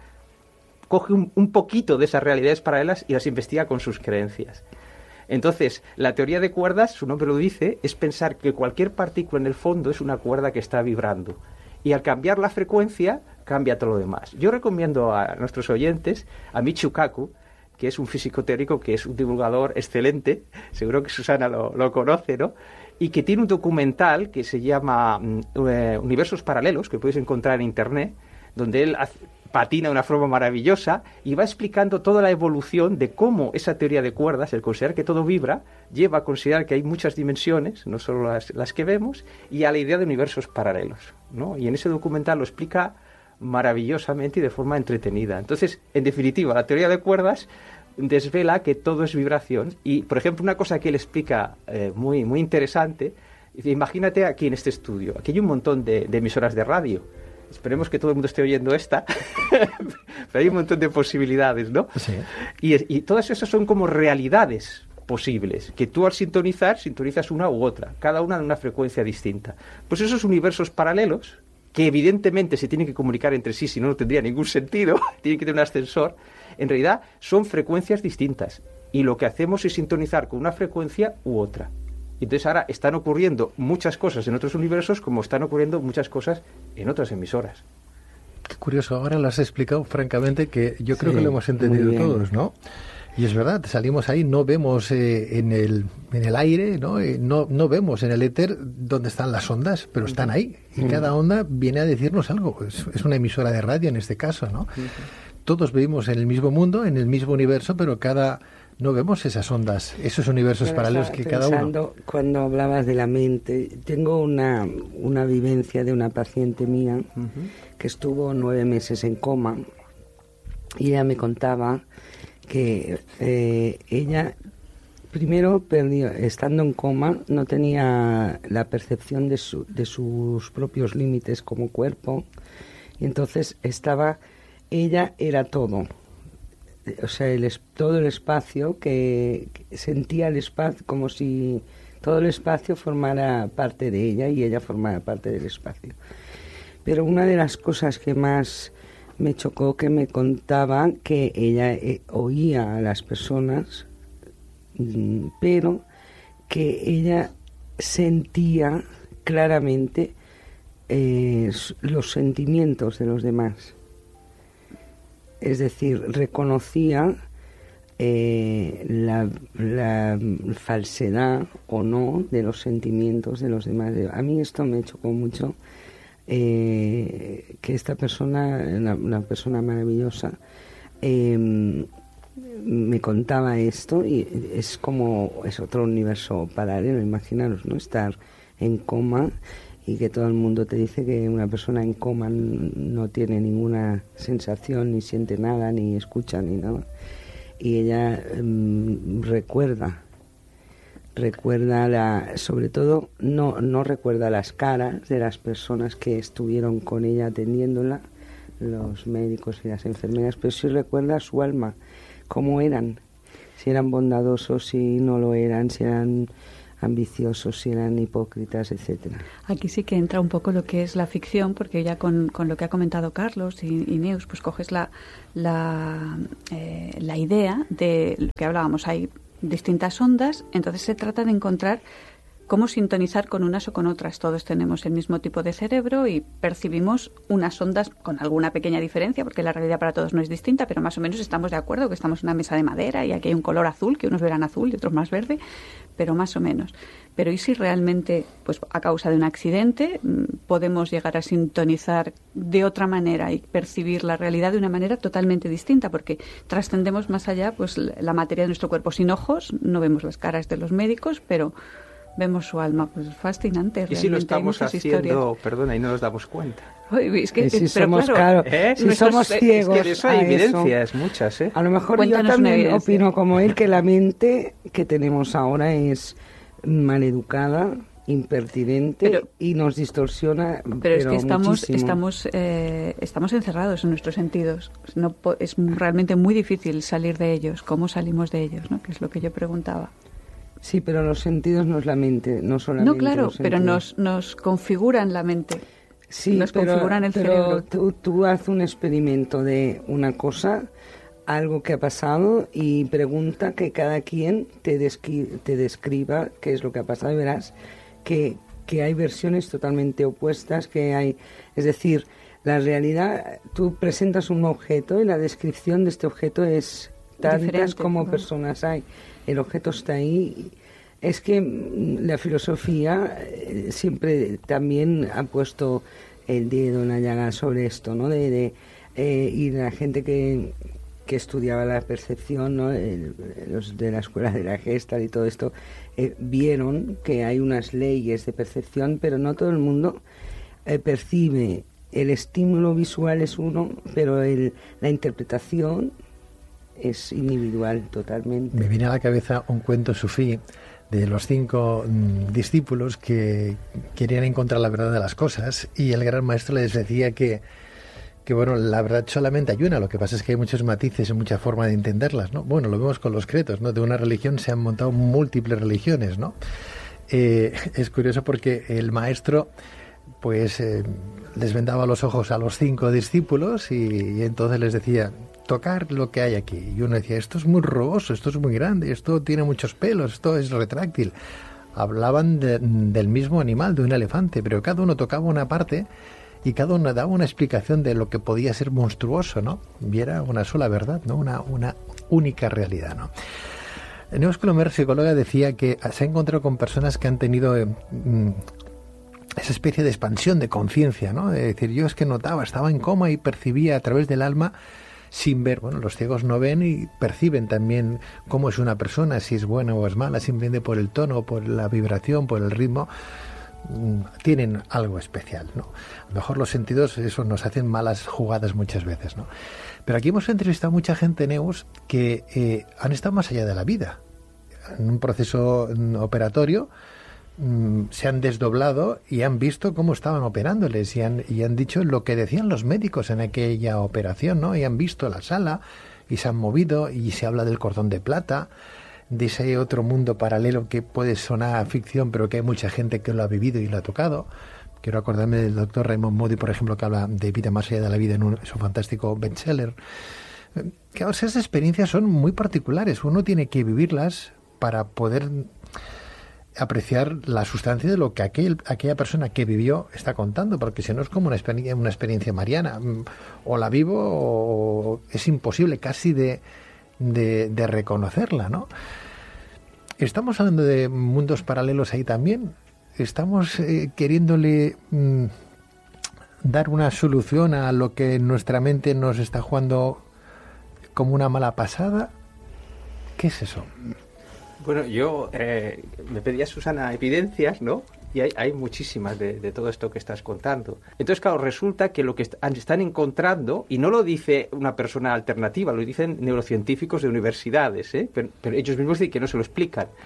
coge un, un poquito de esas realidades paralelas y las investiga con sus creencias. Entonces, la teoría de cuerdas, su nombre lo dice, es pensar que cualquier partícula en el fondo es una cuerda que está vibrando. Y al cambiar la frecuencia, cambia todo lo demás. Yo recomiendo a nuestros oyentes a Michio Kaku, que es un físico teórico, que es un divulgador excelente, seguro que Susana lo, lo conoce, ¿no? Y que tiene un documental que se llama uh, Universos Paralelos, que podéis encontrar en Internet, donde él hace, patina de una forma maravillosa y va explicando toda la evolución de cómo esa teoría de cuerdas, el considerar que todo vibra, lleva a considerar que hay muchas dimensiones, no solo las, las que vemos, y a la idea de universos paralelos, ¿no? Y en ese documental lo explica maravillosamente y de forma entretenida. Entonces, en definitiva, la teoría de cuerdas desvela que todo es vibración y, por ejemplo, una cosa que él explica eh, muy, muy interesante, dice, imagínate aquí en este estudio, aquí hay un montón de, de emisoras de radio. Esperemos que todo el mundo esté oyendo esta, pero hay un montón de posibilidades, ¿no? Sí. Y, y todas esas son como realidades posibles, que tú al sintonizar, sintonizas una u otra, cada una de una frecuencia distinta. Pues esos universos paralelos, que evidentemente se tienen que comunicar entre sí, si no, no tendría ningún sentido, tienen que tener un ascensor, en realidad son frecuencias distintas. Y lo que hacemos es sintonizar con una frecuencia u otra. Entonces ahora están ocurriendo muchas cosas en otros universos como están ocurriendo muchas cosas en otras emisoras. Qué curioso, ahora lo has explicado francamente que yo creo sí, que lo hemos entendido todos, ¿no? Y es verdad, salimos ahí, no vemos eh, en, el, en el aire, ¿no? Eh, no, no vemos en el éter dónde están las ondas, pero están ahí. Y uh-huh. cada onda viene a decirnos algo. Es, es una emisora de radio en este caso, ¿no? Uh-huh. Todos vivimos en el mismo mundo, en el mismo universo, pero cada... no vemos esas ondas, esos universos paralelos que cada uno... Cuando hablabas de la mente, tengo una, una vivencia de una paciente mía uh-huh. que estuvo nueve meses en coma y ella me contaba que eh, ella primero perdió, estando en coma, no tenía la percepción de, su, de sus propios límites como cuerpo y entonces estaba, ella era todo. O sea, el, todo el espacio, que, que sentía el espacio como si todo el espacio formara parte de ella y ella formara parte del espacio. Pero una de las cosas que más me chocó, que me contaba que ella eh, oía a las personas, pero que ella sentía claramente eh, los sentimientos de los demás. Es decir, reconocía eh, la, la falsedad o no de los sentimientos de los demás. A mí esto me chocó mucho, eh, que esta persona, una, una persona maravillosa, eh, me contaba esto y es como, es otro universo paralelo, imaginaros, ¿no? Estar en coma y que todo el mundo te dice que una persona en coma no tiene ninguna sensación, ni siente nada, ni escucha, ni nada. Y ella um, recuerda, recuerda, la, sobre todo, no, no recuerda las caras de las personas que estuvieron con ella atendiéndola, los médicos y las enfermeras, pero sí recuerda su alma, cómo eran, si eran bondadosos, si no lo eran, si eran ambiciosos, si eran hipócritas, etcétera. Aquí sí que entra un poco lo que es la ficción, porque ya con, con lo que ha comentado Carlos y, y Neus, pues coges la la, eh, la idea de lo que hablábamos, hay distintas ondas, entonces se trata de encontrar cómo sintonizar con unas o con otras. Todos tenemos el mismo tipo de cerebro y percibimos unas ondas con alguna pequeña diferencia, porque la realidad para todos no es distinta, pero más o menos estamos de acuerdo que estamos en una mesa de madera y aquí hay un color azul, que unos verán azul y otros más verde, pero más o menos. Pero ¿y si realmente, pues a causa de un accidente, podemos llegar a sintonizar de otra manera y percibir la realidad de una manera totalmente distinta? Porque trascendemos más allá, pues la materia de nuestro cuerpo. Sin ojos no vemos las caras de los médicos, pero vemos su alma. Pues fascinante. ¿Y si lo estamos haciendo, historias. Perdona, y no nos damos cuenta? Uy, es que, y si pero somos, claro, ¿eh? si somos ciegos, es que de eso hay evidencias eso. muchas, ¿eh? A lo mejor Cuéntanos yo también opino como él, que la mente que tenemos ahora es maleducada, impertinente, pero, y nos distorsiona. Pero, pero es que estamos muchísimo. estamos eh, estamos encerrados en nuestros sentidos. No, es realmente muy difícil salir de ellos. ¿Cómo salimos de ellos? ¿No? Que es lo que yo preguntaba. Sí, pero los sentidos no es la mente, no solamente. No, claro, pero nos nos configuran la mente. Sí, nos pero, configuran el pero cerebro. Tú, tú haces un experimento de una cosa, algo que ha pasado, y pregunta que cada quien te, descri- te describa qué es lo que ha pasado, y verás que, que hay versiones totalmente opuestas, que hay, es decir, la realidad, tú presentas un objeto y la descripción de este objeto es tantas Diferente, como ¿no? personas hay. El objeto está ahí. Es que la filosofía eh, siempre también ha puesto el dedo en la llaga sobre esto, ¿no? De, de eh, y la gente que, que estudiaba la percepción, ¿no? El, los de la escuela de la Gestalt y todo esto, eh, vieron que hay unas leyes de percepción, pero no todo el mundo eh, percibe. El estímulo visual es uno, pero el, la interpretación es individual totalmente. Me viene a la cabeza un cuento sufí de los cinco mm, discípulos que querían encontrar la verdad de las cosas, y el gran maestro les decía que, que bueno, la verdad solamente hay una, lo que pasa es que hay muchos matices y mucha forma de entenderlas, ¿no? Bueno, lo vemos con los credos, ¿no? De una religión se han montado múltiples religiones, ¿no? Eh, es curioso porque el maestro pues eh, les vendaba los ojos a los cinco discípulos y, y entonces les decía: tocar lo que hay aquí. Y uno decía: esto es muy rugoso, esto es muy grande, esto tiene muchos pelos, esto es retráctil. Hablaban de, del mismo animal, de un elefante, pero cada uno tocaba una parte y cada uno daba una explicación de lo que podía ser monstruoso, ¿no? Y era una sola verdad, ¿no? Una, una única realidad, ¿no? Neus Colomer, psicóloga, decía que se ha encontrado con personas que han tenido eh, esa especie de expansión de conciencia, ¿no? De decir, yo es que notaba, estaba en coma y percibía a través del alma sin ver. Bueno, los ciegos no ven y perciben también cómo es una persona, si es buena o es mala, simplemente por el tono, por la vibración, por el ritmo. Tienen algo especial, ¿no? A lo mejor los sentidos, eso, nos hacen malas jugadas muchas veces, ¿no? Pero aquí hemos entrevistado a mucha gente, Neus, que eh, han estado más allá de la vida. En un proceso operatorio se han desdoblado y han visto cómo estaban operándoles y han, y han dicho lo que decían los médicos en aquella operación, ¿no? Y han visto la sala y se han movido, y se habla del cordón de plata, de ese otro mundo paralelo que puede sonar a ficción, pero que hay mucha gente que lo ha vivido y lo ha tocado. Quiero acordarme del doctor Raymond Moody, por ejemplo, que habla de vida más allá de la vida en un, su fantástico bestseller. Claro, esas experiencias son muy particulares, uno tiene que vivirlas para poder apreciar la sustancia de lo que aquel, aquella persona que vivió está contando, porque si no es como una experiencia, una experiencia mariana, o la vivo o es imposible casi de, de, de reconocerla, ¿no? Estamos hablando de mundos paralelos ahí también, estamos eh, queriéndole mm, dar una solución a lo que nuestra mente nos está jugando como una mala pasada. ¿Qué es eso? Bueno, yo eh, me pedía, Susana, evidencias, ¿no? Y hay, hay muchísimas de, de todo esto que estás contando. Entonces, claro, resulta que lo que est- están encontrando, y no lo dice una persona alternativa, lo dicen neurocientíficos de universidades, ¿eh? pero, pero ellos mismos dicen que no se lo explican.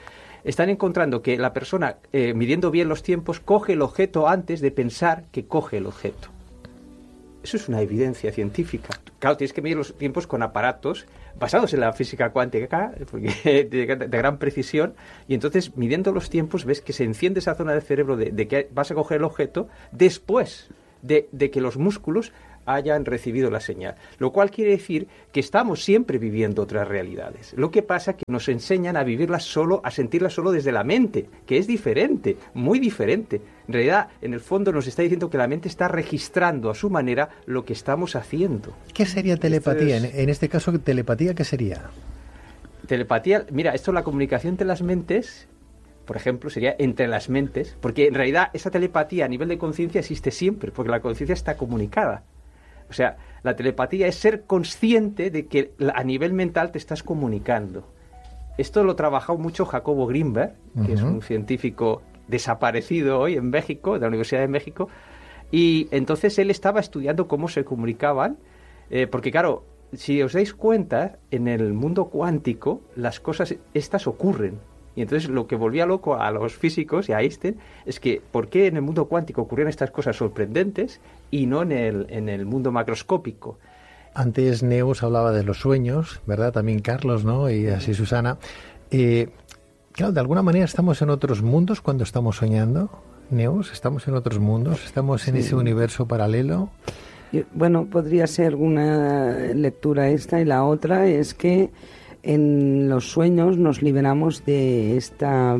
están encontrando que la persona, eh, midiendo bien los tiempos, coge el objeto antes de pensar que coge el objeto. Eso es una evidencia científica. Claro, tienes que medir los tiempos con aparatos basados en la física cuántica, porque de, de gran precisión, y entonces, midiendo los tiempos, ves que se enciende esa zona del cerebro de, de que vas a coger el objeto después de, de que los músculos hayan recibido la señal. Lo cual quiere decir que estamos siempre viviendo otras realidades. Lo que pasa es que nos enseñan a vivirlas solo, a sentirlas solo desde la mente, que es diferente, muy diferente. En realidad, en el fondo nos está diciendo que la mente está registrando a su manera lo que estamos haciendo. ¿Qué sería telepatía? Esto es... En este caso, ¿telepatía qué sería? Telepatía, mira, esto es la comunicación entre las mentes, por ejemplo, sería entre las mentes, porque en realidad esa telepatía a nivel de conciencia existe siempre, porque la conciencia está comunicada. O sea, la telepatía es ser consciente de que a nivel mental te estás comunicando. Esto lo ha trabajado mucho Jacobo Grinberg, que uh-huh. es un científico desaparecido hoy en México, de la Universidad de México, y entonces él estaba estudiando cómo se comunicaban, eh, porque claro, si os dais cuenta, en el mundo cuántico las cosas estas ocurren. Y entonces lo que volvía loco a los físicos y a Einstein es que ¿por qué en el mundo cuántico ocurrían estas cosas sorprendentes y no en el, en el mundo macroscópico? Antes Neus hablaba de los sueños, ¿verdad? También Carlos, ¿no? Y así Susana. Eh, claro, de alguna manera estamos en otros mundos cuando estamos soñando. Neus, ¿estamos en otros mundos? ¿Estamos en sí. ese universo paralelo? Bueno, podría ser una lectura esta, y la otra es que en los sueños nos liberamos de esta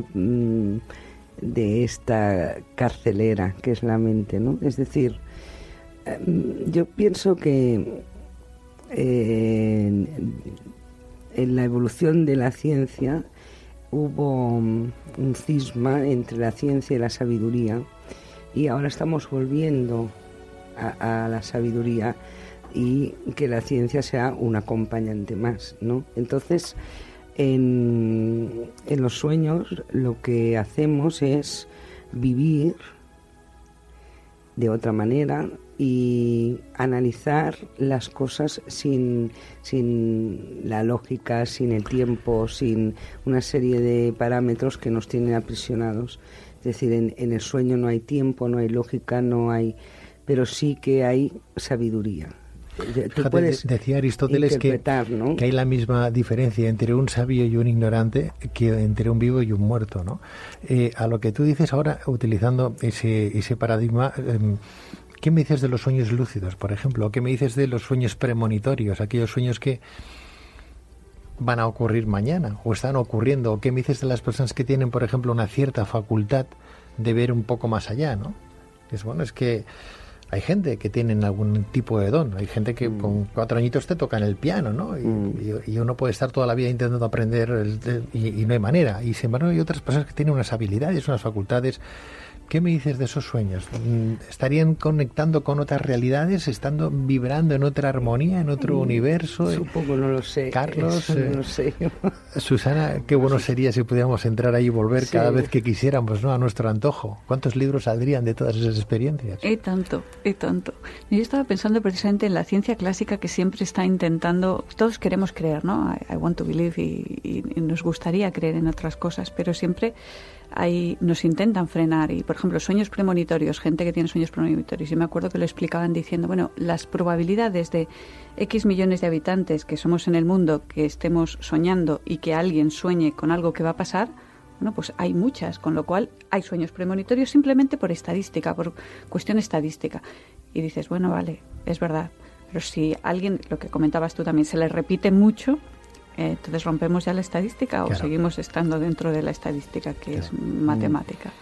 de esta carcelera que es la mente, ¿no? Es decir, yo pienso que eh, en, en la evolución de la ciencia hubo un cisma entre la ciencia y la sabiduría, y ahora estamos volviendo a, a la sabiduría, y que la ciencia sea un acompañante más, ¿no? Entonces, en, en los sueños lo que hacemos es vivir de otra manera y analizar las cosas sin, sin la lógica, sin el tiempo, sin una serie de parámetros que nos tienen aprisionados. Es decir, en, en el sueño no hay tiempo, no hay lógica, no hay, pero sí que hay sabiduría. Tú puedes decía Aristóteles que, ¿no? que hay la misma diferencia entre un sabio y un ignorante que entre un vivo y un muerto, ¿no? Eh, a lo que tú dices ahora, utilizando ese, ese paradigma, eh, ¿qué me dices de los sueños lúcidos, por ejemplo? ¿Qué me dices de los sueños premonitorios, aquellos sueños que van a ocurrir mañana o están ocurriendo? ¿O qué me dices de las personas que tienen, por ejemplo, una cierta facultad de ver un poco más allá, ¿no? Es bueno, es que hay gente que tienen algún tipo de don. Hay gente que mm. con cuatro añitos te tocan el piano, ¿no? Y, mm. y, y uno puede estar toda la vida intentando aprender el, el, y, y no hay manera. Y sin embargo hay otras personas que tienen unas habilidades, unas facultades. ¿Qué me dices de esos sueños? ¿Estarían conectando con otras realidades? ¿Estando vibrando en otra armonía, en otro mm. universo? Supongo, no lo sé. Carlos, Eso no lo sé. Susana, qué bueno sería si pudiéramos entrar ahí y volver sí. cada vez que quisiéramos, ¿no? A nuestro antojo. ¿Cuántos libros saldrían de todas esas experiencias? Y tanto, y tanto. Yo estaba pensando precisamente en la ciencia clásica, que siempre está intentando, todos queremos creer, ¿no? I, I want to believe, y, y, y nos gustaría creer en otras cosas, pero siempre ahí nos intentan frenar. Y por ejemplo, sueños premonitorios, gente que tiene sueños premonitorios, yo me acuerdo que lo explicaban diciendo, bueno, las probabilidades de X millones de habitantes que somos en el mundo, que estemos soñando y que alguien sueñe con algo que va a pasar, bueno, pues hay muchas, con lo cual hay sueños premonitorios simplemente por estadística, por cuestión estadística. Y dices, bueno, vale, es verdad, pero si alguien, lo que comentabas tú también, se le repite mucho, Eh, entonces rompemos ya la estadística, claro, o seguimos estando dentro de la estadística, que claro. es matemática.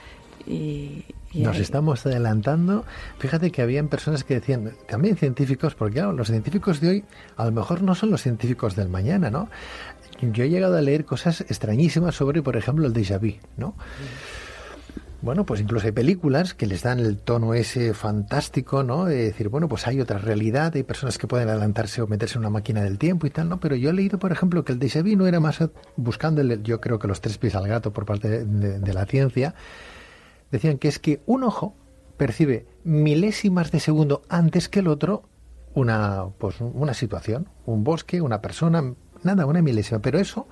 Y, y nos ahí... estamos adelantando. Fíjate que habían personas que decían, también científicos, porque claro, los científicos de hoy a lo mejor no son los científicos del mañana, ¿no? Yo he llegado a leer cosas extrañísimas sobre, por ejemplo, el déjà vu, ¿no? Mm. Bueno, pues incluso hay películas que les dan el tono ese fantástico, ¿no? De decir, bueno, pues hay otra realidad, hay personas que pueden adelantarse o meterse en una máquina del tiempo y tal, ¿no? Pero yo he leído, por ejemplo, que el déjà vu no era más buscando, el, yo creo que los tres pies al gato por parte de, de, de la ciencia, decían que es que un ojo percibe milésimas de segundo antes que el otro una, pues, una situación, un bosque, una persona, nada, una milésima, pero eso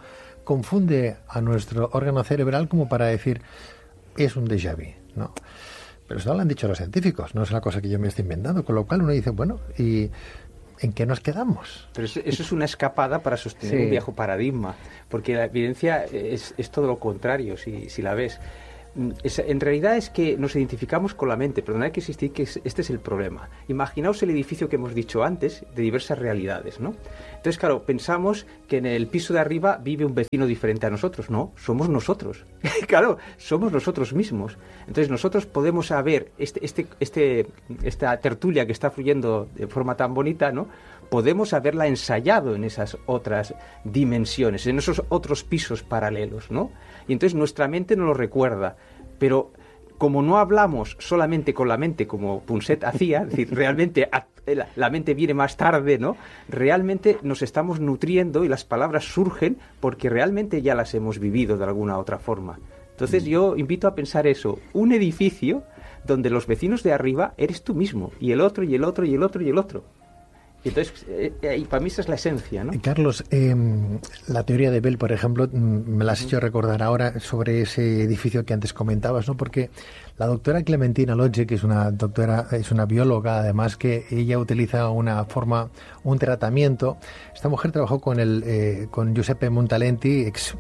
confunde a nuestro órgano cerebral como para decir, es un déjà vu, ¿no? Pero eso lo han dicho los científicos, no es una cosa que yo me estoy inventando, con lo cual uno dice, bueno, ¿y en qué nos quedamos? Pero eso, eso es una escapada para sostener Sí. un viejo paradigma, porque la evidencia es, es todo lo contrario, si, si la ves. Es, en realidad es que nos identificamos con la mente, pero no hay que existir que es, este es el problema. Imaginaos el edificio que hemos dicho antes, de diversas realidades, ¿no? Entonces, claro, pensamos que en el piso de arriba vive un vecino diferente a nosotros. No, somos nosotros. Claro, somos nosotros mismos. Entonces, nosotros podemos saber este, este, este, esta tertulia que está fluyendo de forma tan bonita, ¿no? Podemos haberla ensayado en esas otras dimensiones, en esos otros pisos paralelos, ¿no? Y entonces nuestra mente no lo recuerda, pero como no hablamos solamente con la mente como Punset hacía, es decir, realmente a, la, la mente viene más tarde, ¿no? Realmente nos estamos nutriendo y las palabras surgen porque realmente ya las hemos vivido de alguna otra forma. Entonces yo invito a pensar eso, un edificio donde los vecinos de arriba eres tú mismo, y el otro, y el otro, y el otro, y el otro. Y entonces, eh, eh, para mí esa es la esencia, ¿no? Carlos, eh, la teoría de Bell, por ejemplo, me la has hecho recordar ahora sobre ese edificio que antes comentabas, ¿no? Porque la doctora Clementina Lodge, que es una doctora, es una bióloga, además que ella utiliza una forma, un tratamiento. Esta mujer trabajó con el, eh, con Giuseppe Montalenti, ex,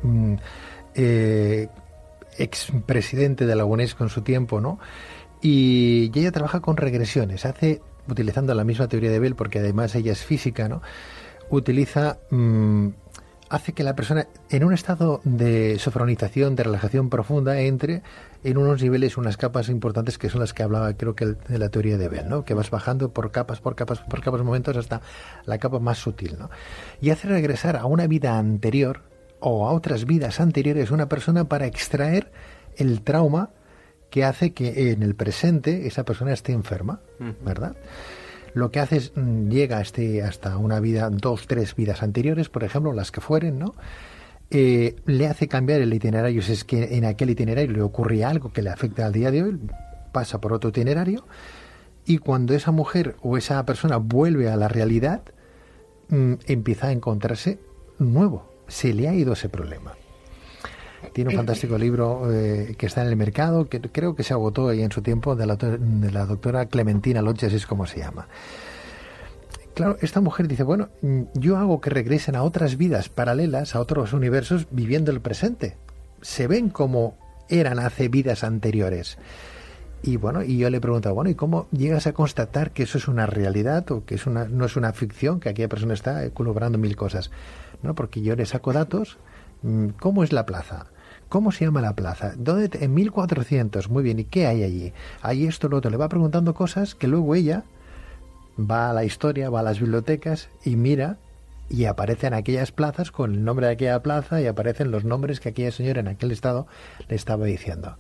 eh, ex presidente de la UNESCO en su tiempo, ¿no? Y, y ella trabaja con regresiones, hace utilizando la misma teoría de Bell, porque además ella es física, ¿no? Utiliza, mmm, hace que la persona en un estado de sofronización, de relajación profunda, entre en unos niveles, unas capas importantes que son las que hablaba, creo que el, de la teoría de Bell, ¿no? Que vas bajando por capas, por capas, por capas, momentos hasta la capa más sutil, ¿no? Y hace regresar a una vida anterior o a otras vidas anteriores una persona para extraer el trauma que hace que en el presente esa persona esté enferma, ¿verdad? Lo que hace es, llega a este, hasta una vida, dos, tres vidas anteriores, por ejemplo, las que fueren, ¿no? Eh, le hace cambiar el itinerario, si es que en aquel itinerario le ocurría algo que le afecta al día de hoy, pasa por otro itinerario, y cuando esa mujer o esa persona vuelve a la realidad, mmm, empieza a encontrarse nuevo, se le ha ido ese problema. Tiene un fantástico libro eh, que está en el mercado, que creo que se agotó ahí en su tiempo, de la, de la doctora Clementina Lodge, así es como se llama. Claro, esta mujer dice, bueno, yo hago que regresen a otras vidas paralelas, a otros universos, viviendo el presente. Se ven como eran hace vidas anteriores. Y bueno, y yo le pregunto, bueno, ¿y cómo llegas a constatar que eso es una realidad o que es una, no es una ficción, que aquella persona está colaborando mil cosas? No, porque yo le saco datos. ¿Cómo es la plaza? ¿Cómo se llama la plaza? ¿Dónde te... En mil cuatrocientos, muy bien, ¿y qué hay allí? Hay esto, lo otro. Le va preguntando cosas que luego ella va a la historia, va a las bibliotecas y mira, y aparecen aquellas plazas con el nombre de aquella plaza y aparecen los nombres que aquella señora en aquel estado le estaba diciendo.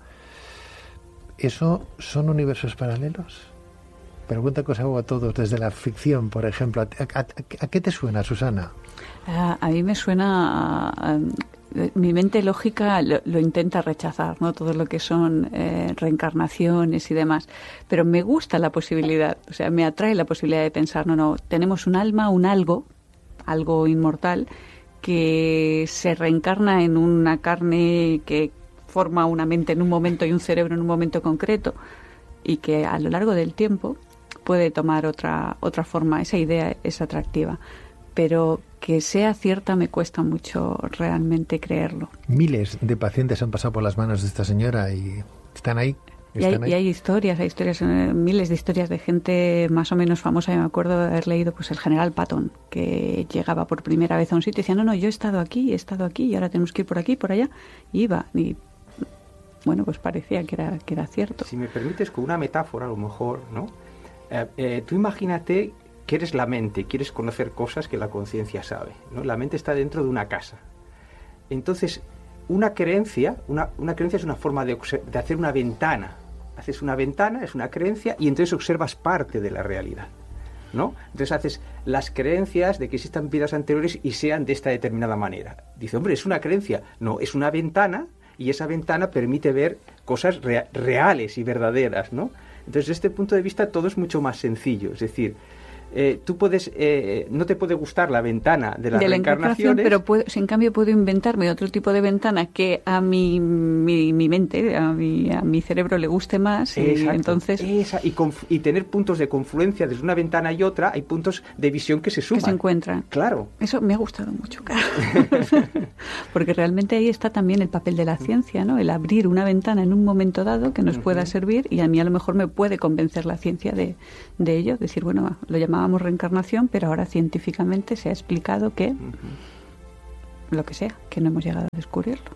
¿Eso son universos paralelos? Pregunta que os hago a todos desde la ficción, por ejemplo. ¿A, a, a qué te suena, Susana? A, a mí me suena... A, a, mi mente lógica lo, lo intenta rechazar, ¿no? Todo lo que son eh, reencarnaciones y demás. Pero me gusta la posibilidad, o sea, me atrae la posibilidad de pensar, no, no, tenemos un alma, un algo, algo inmortal, que se reencarna en una carne que forma una mente en un momento y un cerebro en un momento concreto, y que a lo largo del tiempo puede tomar otra otra forma. Esa idea es atractiva, pero que sea cierta me cuesta mucho realmente creerlo. Miles de pacientes han pasado por las manos de esta señora y están ahí. Y hay, y hay historias, hay historias, miles de historias de gente más o menos famosa. Yo me acuerdo de haber leído pues el general Patton, que llegaba por primera vez a un sitio y decía, no, no, yo he estado aquí, he estado aquí y ahora tenemos que ir por aquí, por allá. Y iba y bueno, pues parecía que era, que era cierto. Si me permites, con una metáfora a lo mejor, ¿no? Eh, eh, tú imagínate que eres la mente, quieres conocer cosas que la conciencia sabe, ¿no? La mente está dentro de una casa. Entonces, una creencia, una, una creencia es una forma de, de hacer una ventana. Haces una ventana, es una creencia, y entonces observas parte de la realidad, ¿no? Entonces haces las creencias de que existan vidas anteriores y sean de esta determinada manera. Dice, hombre, es una creencia. No, es una ventana, y esa ventana permite ver cosas rea- reales y verdaderas, ¿no? Entonces, desde este punto de vista, todo es mucho más sencillo. Es decir, eh, tú puedes, eh, no te puede gustar la ventana de las de la reencarnaciones, pero puedo, en cambio puedo inventarme otro tipo de ventana que a mi, mi, mi mente, a mi, a mi cerebro le guste más, y Exacto, entonces esa, y, conf, y tener puntos de confluencia desde una ventana y otra, hay puntos de visión que se suman. Que se encuentran. Claro. Eso me ha gustado mucho, claro. Porque realmente ahí está también el papel de la ciencia, ¿no? El abrir una ventana en un momento dado que nos uh-huh. pueda servir, y a mí a lo mejor me puede convencer la ciencia de, de ello, decir, bueno, lo llamábamos reencarnación, pero ahora científicamente se ha explicado que uh-huh. lo que sea, que no hemos llegado a descubrirlo.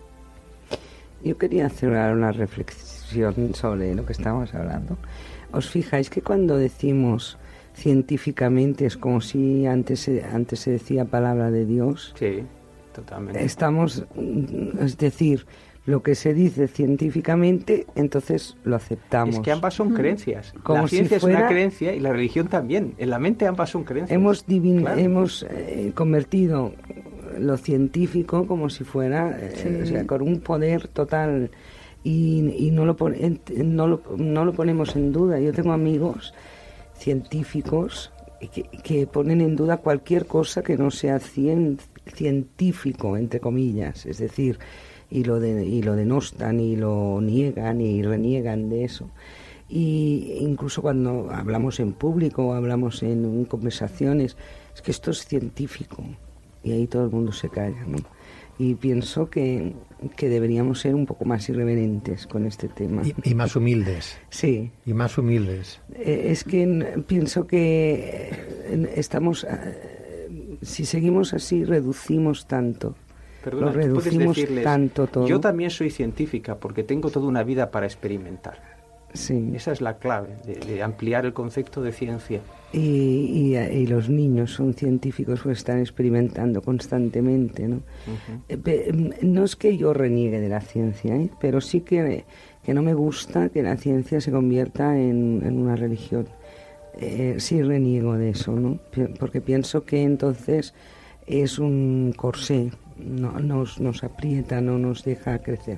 Yo quería hacer una reflexión sobre lo que estábamos hablando. ¿Os fijáis que cuando decimos científicamente es como si antes se, antes se decía palabra de Dios? Sí, totalmente. Estamos, es decir, lo que se dice científicamente, entonces lo aceptamos. Es que ambas son creencias. Como la ciencia si fuera, es una creencia y la religión también. En la mente ambas son creencias. Hemos, divin, claro. hemos eh, convertido lo científico como si fuera, eh, sí. o sea, con un poder total, y, y no, lo pon, no, lo, no lo ponemos en duda. Yo tengo amigos científicos que, que ponen en duda cualquier cosa que no sea cien, científico, entre comillas, es decir, y lo de, y lo denostan y lo niegan y reniegan de eso. Y incluso cuando hablamos en público o hablamos en, en conversaciones, es que esto es científico, y ahí todo el mundo se calla, ¿no? Y pienso que, que deberíamos ser un poco más irreverentes con este tema. Y, y más humildes. Sí. Y más humildes. Eh, es que n- pienso que eh, estamos, eh, si seguimos así, reducimos tanto. Perdona, lo reducimos decirles, tanto todo. Yo también soy científica porque tengo toda una vida para experimentar. Sí. Esa es la clave, de, de ampliar el concepto de ciencia. Y, y, y los niños son científicos porque están experimentando constantemente, ¿no? Uh-huh. No es que yo reniegue de la ciencia, ¿eh? Pero sí que, que no me gusta que la ciencia se convierta en, en una religión. Eh, sí reniego de eso, ¿no? Porque pienso que entonces es un corsé, no, nos, nos aprieta, no nos deja crecer.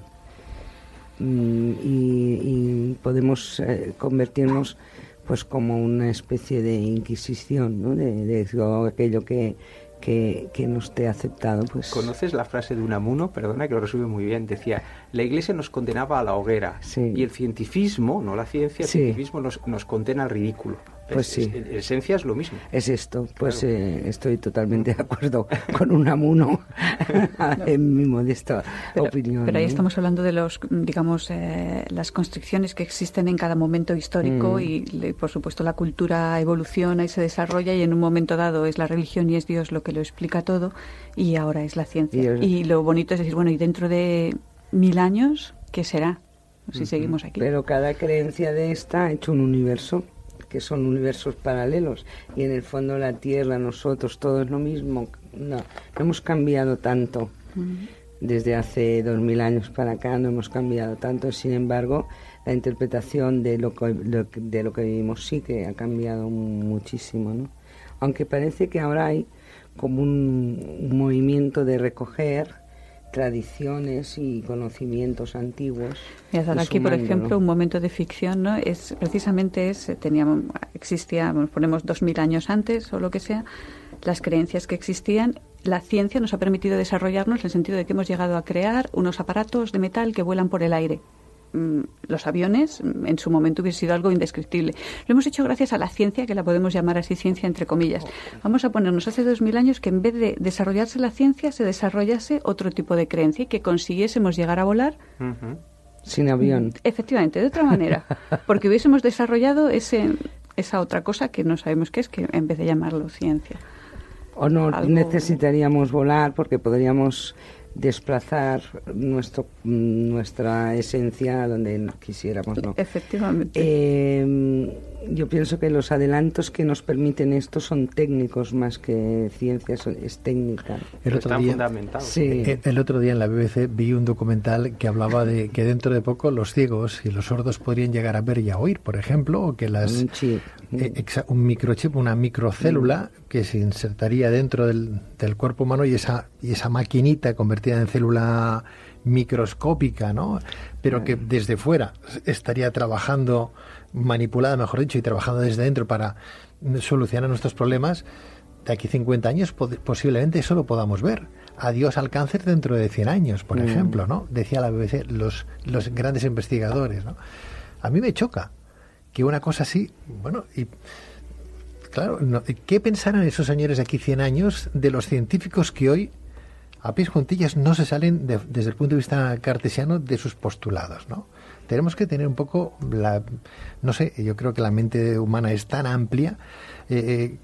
Mm, y, y podemos eh, convertirnos pues como una especie de inquisición, ¿no? De, de todo aquello que, que, que no esté aceptado. Pues... ¿Conoces la frase de Unamuno? Perdona, que lo resume muy bien. Decía, la Iglesia nos condenaba a la hoguera, sí. y el cientifismo, no la ciencia, el sí. cientifismo nos, nos condena al ridículo. Pues es, sí. Es, en esencia es lo mismo. Es esto, pues claro. eh, estoy totalmente de acuerdo con Unamuno en mi modesta pero, opinión. Pero ahí ¿no? estamos hablando de los, digamos, eh, las constricciones que existen en cada momento histórico mm. y, le, por supuesto, la cultura evoluciona y se desarrolla, y en un momento dado es la religión y es Dios lo que lo explica todo, y ahora es la ciencia. Y, el... y lo bonito es decir, bueno, y dentro de mil años, ¿qué será? Si uh-huh. seguimos aquí. Pero cada creencia de esta ha hecho un universo, que son universos paralelos, y en el fondo la Tierra, nosotros, todo es lo mismo. No, no hemos cambiado tanto. Uh-huh. Desde hace dos mil años para acá no hemos cambiado tanto. Sin embargo, la interpretación de lo que, de lo que vivimos sí que ha cambiado muchísimo, ¿no? Aunque parece que ahora hay como un, un movimiento de recoger tradiciones y conocimientos antiguos. Mira, aquí, por ejemplo, un momento de ficción, ¿no? Es precisamente es, teníamos, existía, bueno, ponemos dos mil años antes o lo que sea, las creencias que existían. La ciencia nos ha permitido desarrollarnos en el sentido de que hemos llegado a crear unos aparatos de metal que vuelan por el aire. Los aviones en su momento hubiese sido algo indescriptible. Lo hemos hecho gracias a la ciencia, que la podemos llamar así ciencia entre comillas. Vamos a ponernos hace dos mil años que en vez de desarrollarse la ciencia se desarrollase otro tipo de creencia y que consiguiésemos llegar a volar uh-huh. sin avión. Efectivamente, de otra manera, porque hubiésemos desarrollado ese esa otra cosa que no sabemos qué es, que en vez de llamarlo ciencia. O no algo... necesitaríamos volar porque podríamos desplazar nuestro nuestra esencia a donde quisiéramos, ¿no? Efectivamente. Eh, yo pienso que los adelantos que nos permiten esto son técnicos más que ciencia, son, es técnica. El otro Están día, fundamentados. Sí. El, el otro día en la B B C vi un documental que hablaba de que dentro de poco los ciegos y los sordos podrían llegar a ver y a oír, por ejemplo, o que las un chip, eh, exa, un microchip, una microcélula mm. que se insertaría dentro del, del cuerpo humano, y esa y esa maquinita convertida en célula microscópica, ¿no? Pero que desde fuera estaría trabajando, manipulada, mejor dicho, y trabajando desde dentro para soluciona nuestros problemas, de aquí cincuenta años posiblemente eso lo podamos ver. Adiós al cáncer dentro de cien años, por mm. ejemplo, ¿no? Decía la B B C, los, los grandes investigadores, ¿no? A mí me choca que una cosa así, bueno, y claro, no, ¿qué pensarán esos señores de aquí cien años de los científicos que hoy, a pies juntillas, no se salen de, desde el punto de vista cartesiano de sus postulados, ¿no? Tenemos que tener un poco la, no sé, yo creo que la mente humana es tan amplia eh,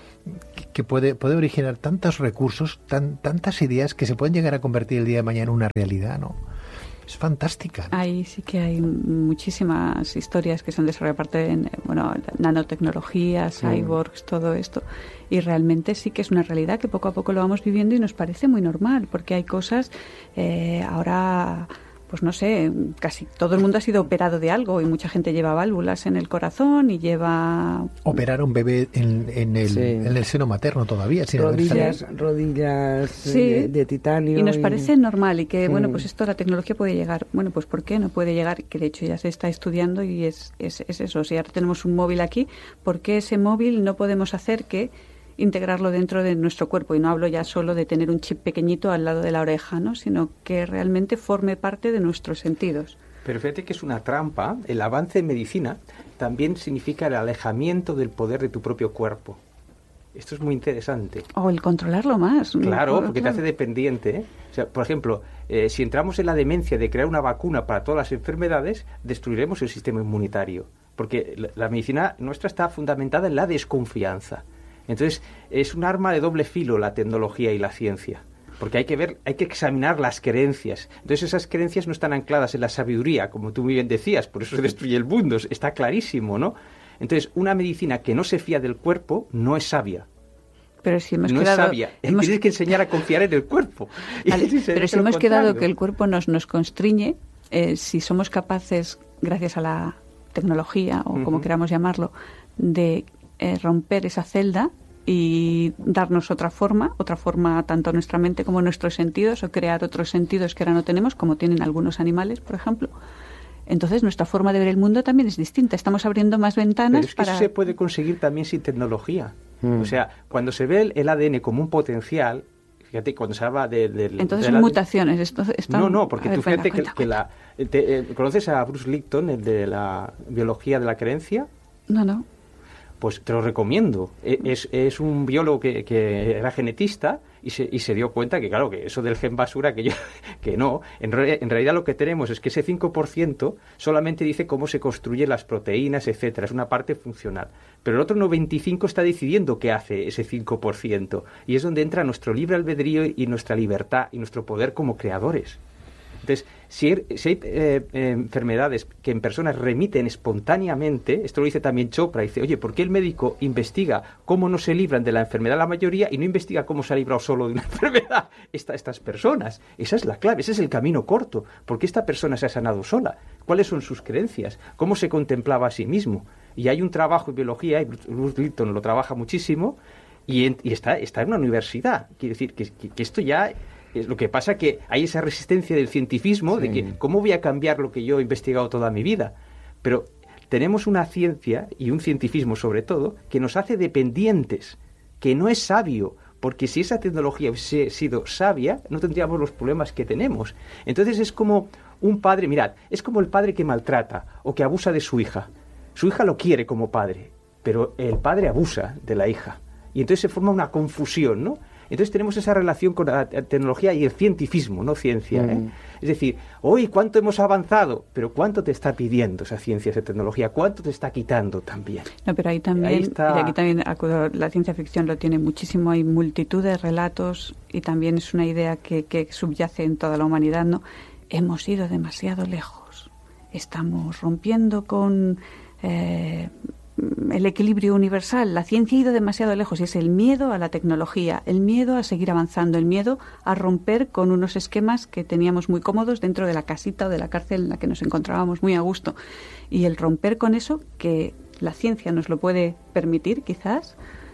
que puede, puede originar tantos recursos, tan, tantas ideas que se pueden llegar a convertir el día de mañana en una realidad, ¿no? Es fantástica, ¿no? Ahí sí que hay muchísimas historias que se han desarrollado aparte de, bueno, nanotecnología, cyborgs, mm. todo esto. Y realmente sí que es una realidad que poco a poco lo vamos viviendo y nos parece muy normal, porque hay cosas, eh, ahora, pues no sé, casi todo el mundo ha sido operado de algo y mucha gente lleva válvulas en el corazón y lleva... Operar a un bebé en, en, el, sí. en el seno materno todavía. Sin rodillas haber... rodillas sí. de, de titanio. Y nos y... parece normal y que, sí. bueno, pues esto, la tecnología puede llegar. Bueno, pues ¿por qué no puede llegar? Que de hecho ya se está estudiando y es, es, es eso. Si ahora tenemos un móvil aquí, ¿por qué ese móvil no podemos hacer que integrarlo dentro de nuestro cuerpo? Y no hablo ya solo de tener un chip pequeñito al lado de la oreja, ¿no? Sino que realmente forme parte de nuestros sentidos. Pero fíjate que es una trampa. El avance en medicina también significa el alejamiento del poder de tu propio cuerpo. Esto es muy interesante. O el controlarlo más. Claro, porque claro. te hace dependiente, ¿eh? O sea, por ejemplo, eh, si entramos en la demencia de crear una vacuna para todas las enfermedades, destruiremos el sistema inmunitario. Porque la, la medicina nuestra está fundamentada en la desconfianza. Entonces, es un arma de doble filo la tecnología y la ciencia, porque hay que ver, hay que examinar las creencias. Entonces, esas creencias no están ancladas en la sabiduría, como tú muy bien decías, por eso se destruye el mundo, está clarísimo, ¿no? Entonces, una medicina que no se fía del cuerpo no es sabia. Pero si hemos no quedado, es sabia, hemos... tienes que enseñar a confiar en el cuerpo. Vale, pero si hemos quedado que el cuerpo nos, nos constriñe, eh, si somos capaces, gracias a la tecnología, o como uh-huh. queramos llamarlo, de Eh, romper esa celda y darnos otra forma, otra forma tanto nuestra mente como nuestros sentidos, o crear otros sentidos que ahora no tenemos, como tienen algunos animales, por ejemplo. Entonces nuestra forma de ver el mundo también es distinta. Estamos abriendo más ventanas. Pero es que para... eso se puede conseguir también sin tecnología. Mm. O sea, cuando se ve el, el A D N como un potencial, fíjate, cuando se habla de... de Entonces de son mutaciones. Esto está... No, no, porque ver, tú fíjate cuenta, que, cuenta, que la... Te, eh, ¿Conoces a Bruce Lipton, el de la biología de la creencia? No, no. Pues te lo recomiendo. Es, es un biólogo que, que era genetista y se, y se dio cuenta que, claro, que eso del gen basura, que, yo, que no. En, re, en realidad lo que tenemos es que ese cinco por ciento solamente dice cómo se construyen las proteínas, etcétera. Es una parte funcional. Pero el otro noventa y cinco por ciento está decidiendo qué hace ese cinco por ciento. Y es donde entra nuestro libre albedrío y nuestra libertad y nuestro poder como creadores. Entonces, si hay, si hay eh, eh, enfermedades que en personas remiten espontáneamente, esto lo dice también Chopra, dice, oye, ¿por qué el médico investiga cómo no se libran de la enfermedad la mayoría y no investiga cómo se ha librado solo de una enfermedad esta, estas personas? Esa es la clave, ese es el camino corto. ¿Por qué esta persona se ha sanado sola? ¿Cuáles son sus creencias? ¿Cómo se contemplaba a sí mismo? Y hay un trabajo en biología, y Bruce Lipton lo trabaja muchísimo, y, en, y está, está en una universidad. Quiere decir que, que, que esto ya... Lo que pasa es que hay esa resistencia del cientifismo, sí. de que ¿cómo voy a cambiar lo que yo he investigado toda mi vida? Pero tenemos una ciencia, y un cientifismo sobre todo, que nos hace dependientes, que no es sabio, porque si esa tecnología hubiese sido sabia, no tendríamos los problemas que tenemos. Entonces es como un padre, mirad, es como el padre que maltrata o que abusa de su hija. Su hija lo quiere como padre, pero el padre abusa de la hija. Y entonces se forma una confusión, ¿no? Entonces tenemos esa relación con la tecnología y el cientifismo, no ciencia, ¿eh? Mm. Es decir, hoy cuánto hemos avanzado, pero cuánto te está pidiendo esa ciencia, esa tecnología, cuánto te está quitando también. No, pero ahí también, ahí está... y aquí también acudo, la ciencia ficción lo tiene muchísimo, hay multitud de relatos y también es una idea que, que subyace en toda la humanidad, ¿no? Hemos ido demasiado lejos, estamos rompiendo con... Eh, el equilibrio universal. La ciencia ha ido demasiado lejos y es el miedo a la tecnología, el miedo a seguir avanzando, el miedo a romper con unos esquemas que teníamos muy cómodos dentro de la casita o de la cárcel en la que nos encontrábamos muy a gusto. Y el romper con eso, que la ciencia nos lo puede permitir quizás,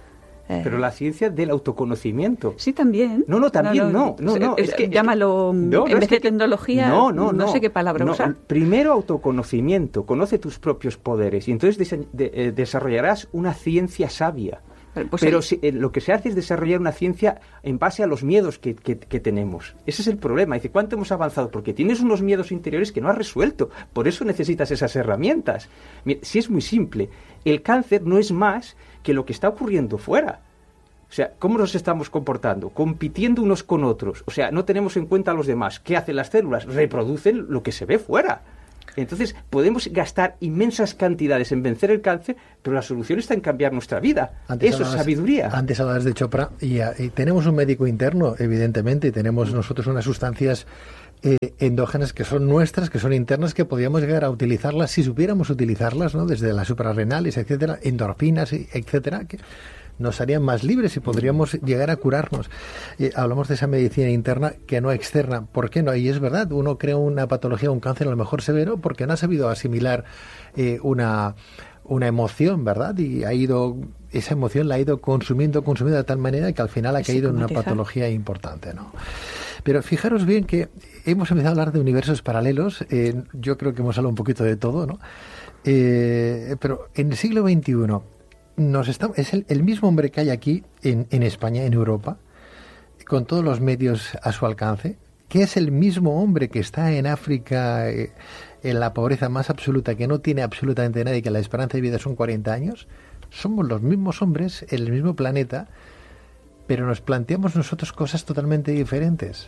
Eh, Pero la ciencia del autoconocimiento. Sí, también. No, no, también no. no, no, es, es que, llámalo, no, no, en vez de que, tecnología, no, no, no, no sé qué palabra no, usar. Primero autoconocimiento, conoce tus propios poderes y entonces de, de, eh, desarrollarás una ciencia sabia. Pues Pero sí. si, eh, lo que se hace es desarrollar una ciencia en base a los miedos que, que, que tenemos. Ese es el problema. Dice, ¿cuánto hemos avanzado? Porque tienes unos miedos interiores que no has resuelto. Por eso necesitas esas herramientas. Mira, si es muy simple, el cáncer no es más que lo que está ocurriendo fuera. O sea, ¿cómo nos estamos comportando? Compitiendo unos con otros. O sea, no tenemos en cuenta a los demás. ¿Qué hacen las células? Reproducen lo que se ve fuera. Entonces, podemos gastar inmensas cantidades en vencer el cáncer, pero la solución está en cambiar nuestra vida. Antes Eso hablabas, es sabiduría. Antes hablabas de Chopra y, y tenemos un médico interno, evidentemente, y tenemos nosotros unas sustancias eh, endógenas que son nuestras, que son internas, que podríamos llegar a utilizarlas si supiéramos utilizarlas, ¿no? Desde las suprarrenales, etcétera, endorfinas, etcétera, que nos harían más libres y podríamos llegar a curarnos. Eh, hablamos de esa medicina interna que no externa. ¿Por qué no? Y es verdad, uno crea una patología, un cáncer a lo mejor severo, porque no ha sabido asimilar eh, una, una emoción, ¿verdad? Y ha ido, esa emoción la ha ido consumiendo, consumiendo de tal manera que al final ha caído en una patología importante, ¿no? Pero fijaros bien que hemos empezado a hablar de universos paralelos. Eh, yo creo que hemos hablado un poquito de todo, ¿no? Eh, pero en el siglo veintiuno... Nos está, es el, el mismo hombre que hay aquí en, en España, en Europa, con todos los medios a su alcance, que es el mismo hombre que está en África, eh, en la pobreza más absoluta, que no tiene absolutamente nadie, que la esperanza de vida son cuarenta años. Somos los mismos hombres en el mismo planeta, pero nos planteamos nosotros cosas totalmente diferentes.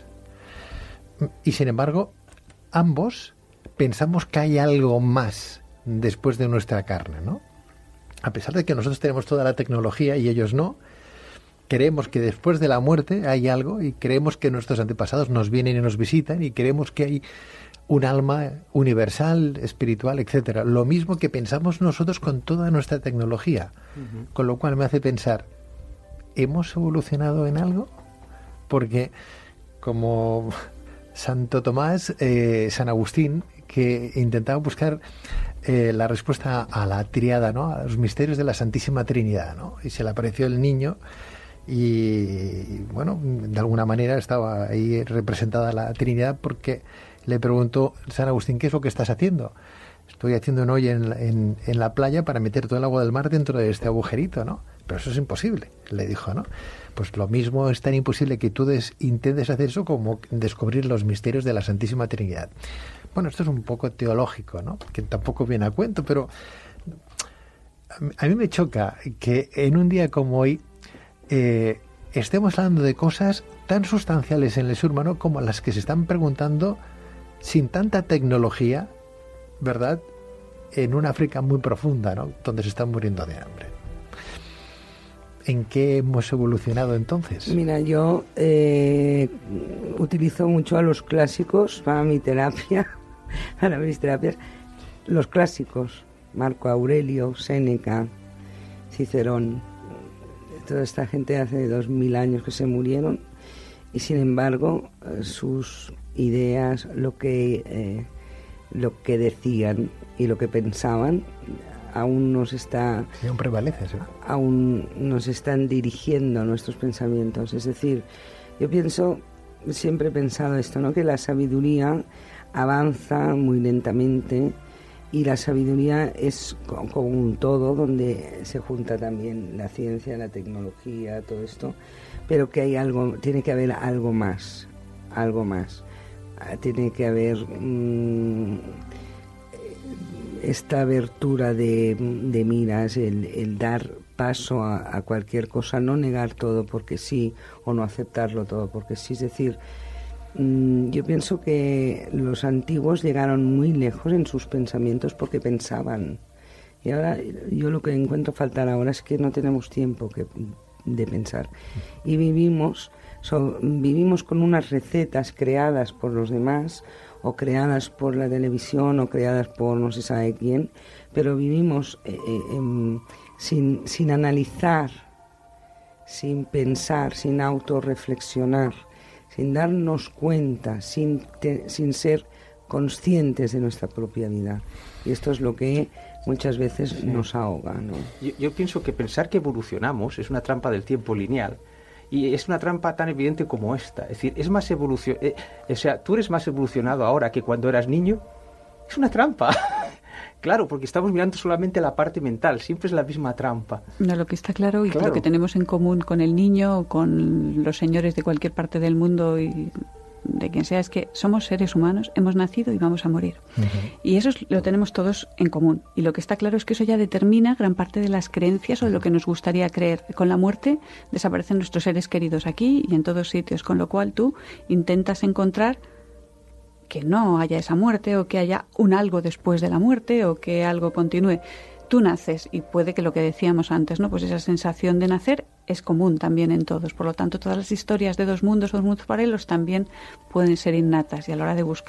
Y sin embargo, ambos pensamos que hay algo más después de nuestra carne, ¿no? A pesar de que nosotros tenemos toda la tecnología y ellos no, creemos que después de la muerte hay algo y creemos que nuestros antepasados nos vienen y nos visitan y creemos que hay un alma universal, espiritual, etcétera. Lo mismo que pensamos nosotros con toda nuestra tecnología. Uh-huh. Con lo cual me hace pensar, ¿hemos evolucionado en algo? Porque como Santo Tomás, eh, San Agustín, que intentaba buscar eh, la respuesta a la tríada, ¿no? A los misterios de la Santísima Trinidad, ¿no? Y se le apareció el niño y, bueno, de alguna manera estaba ahí representada la Trinidad porque le preguntó San Agustín, ¿qué es lo que estás haciendo? Estoy haciendo un hoyo en, en, en la playa para meter todo el agua del mar dentro de este agujerito, ¿no? Pero eso es imposible, le dijo, ¿no? Pues lo mismo es tan imposible que tú des, intentes hacer eso como descubrir los misterios de la Santísima Trinidad. Bueno, esto es un poco teológico, ¿no? Que tampoco viene a cuento, pero a mí me choca que en un día como hoy eh, estemos hablando de cosas tan sustanciales en el ser humano como las que se están preguntando sin tanta tecnología, ¿verdad? En una África muy profunda, ¿no? Donde se están muriendo de hambre. ¿En qué hemos evolucionado entonces? Mira, yo eh, utilizo mucho a los clásicos para mi terapia, para mis terapias. Los clásicos, Marco Aurelio, Séneca, Cicerón, toda esta gente hace dos mil años que se murieron y sin embargo sus ideas, lo que, eh, lo que decían y lo que pensaban aún nos está sí, aún prevalece, ¿sí? aún nos están dirigiendo nuestros pensamientos. Es decir, yo pienso, siempre he pensado esto, ¿no? Que la sabiduría avanza muy lentamente y la sabiduría es como un todo donde se junta también la ciencia, la tecnología, todo esto, pero que hay algo, tiene que haber algo más, algo más. Tiene que haber mmm, esta abertura de, de miras, el, el dar paso a, a cualquier cosa, no negar todo porque sí o no aceptarlo todo porque sí. Es decir, mmm, yo pienso que los antiguos llegaron muy lejos en sus pensamientos porque pensaban. Y ahora yo lo que encuentro faltar ahora es que no tenemos tiempo que, de pensar. Y vivimos, so, vivimos con unas recetas creadas por los demás o creadas por la televisión o creadas por no se sabe quién, pero vivimos eh, eh, sin, sin analizar, sin pensar, sin autorreflexionar, sin darnos cuenta, sin, te, sin ser conscientes de nuestra propia vida. Y esto es lo que muchas veces sí. nos ahoga, ¿no? Yo, yo pienso que pensar que evolucionamos es una trampa del tiempo lineal. Y es una trampa tan evidente como esta. Es decir, es más evolución, eh, o sea, tú eres más evolucionado ahora que cuando eras niño. Es una trampa. Claro, porque estamos mirando solamente la parte mental. Siempre es la misma trampa. No, lo que está claro y claro. lo que tenemos en común con el niño, con los señores de cualquier parte del mundo y de quien sea, es que somos seres humanos, hemos nacido y vamos a morir. Uh-huh. Y eso es, lo tenemos todos en común. Y lo que está claro es que eso ya determina gran parte de las creencias o de lo que nos gustaría creer. Con la muerte desaparecen nuestros seres queridos aquí y en todos sitios, con lo cual tú intentas encontrar que no haya esa muerte o que haya un algo después de la muerte o que algo continúe. Tú naces y puede que lo que decíamos antes, ¿no? Pues esa sensación de nacer es común también en todos. Por lo tanto, todas las historias de dos mundos o dos mundos paralelos también pueden ser innatas y a la hora de buscar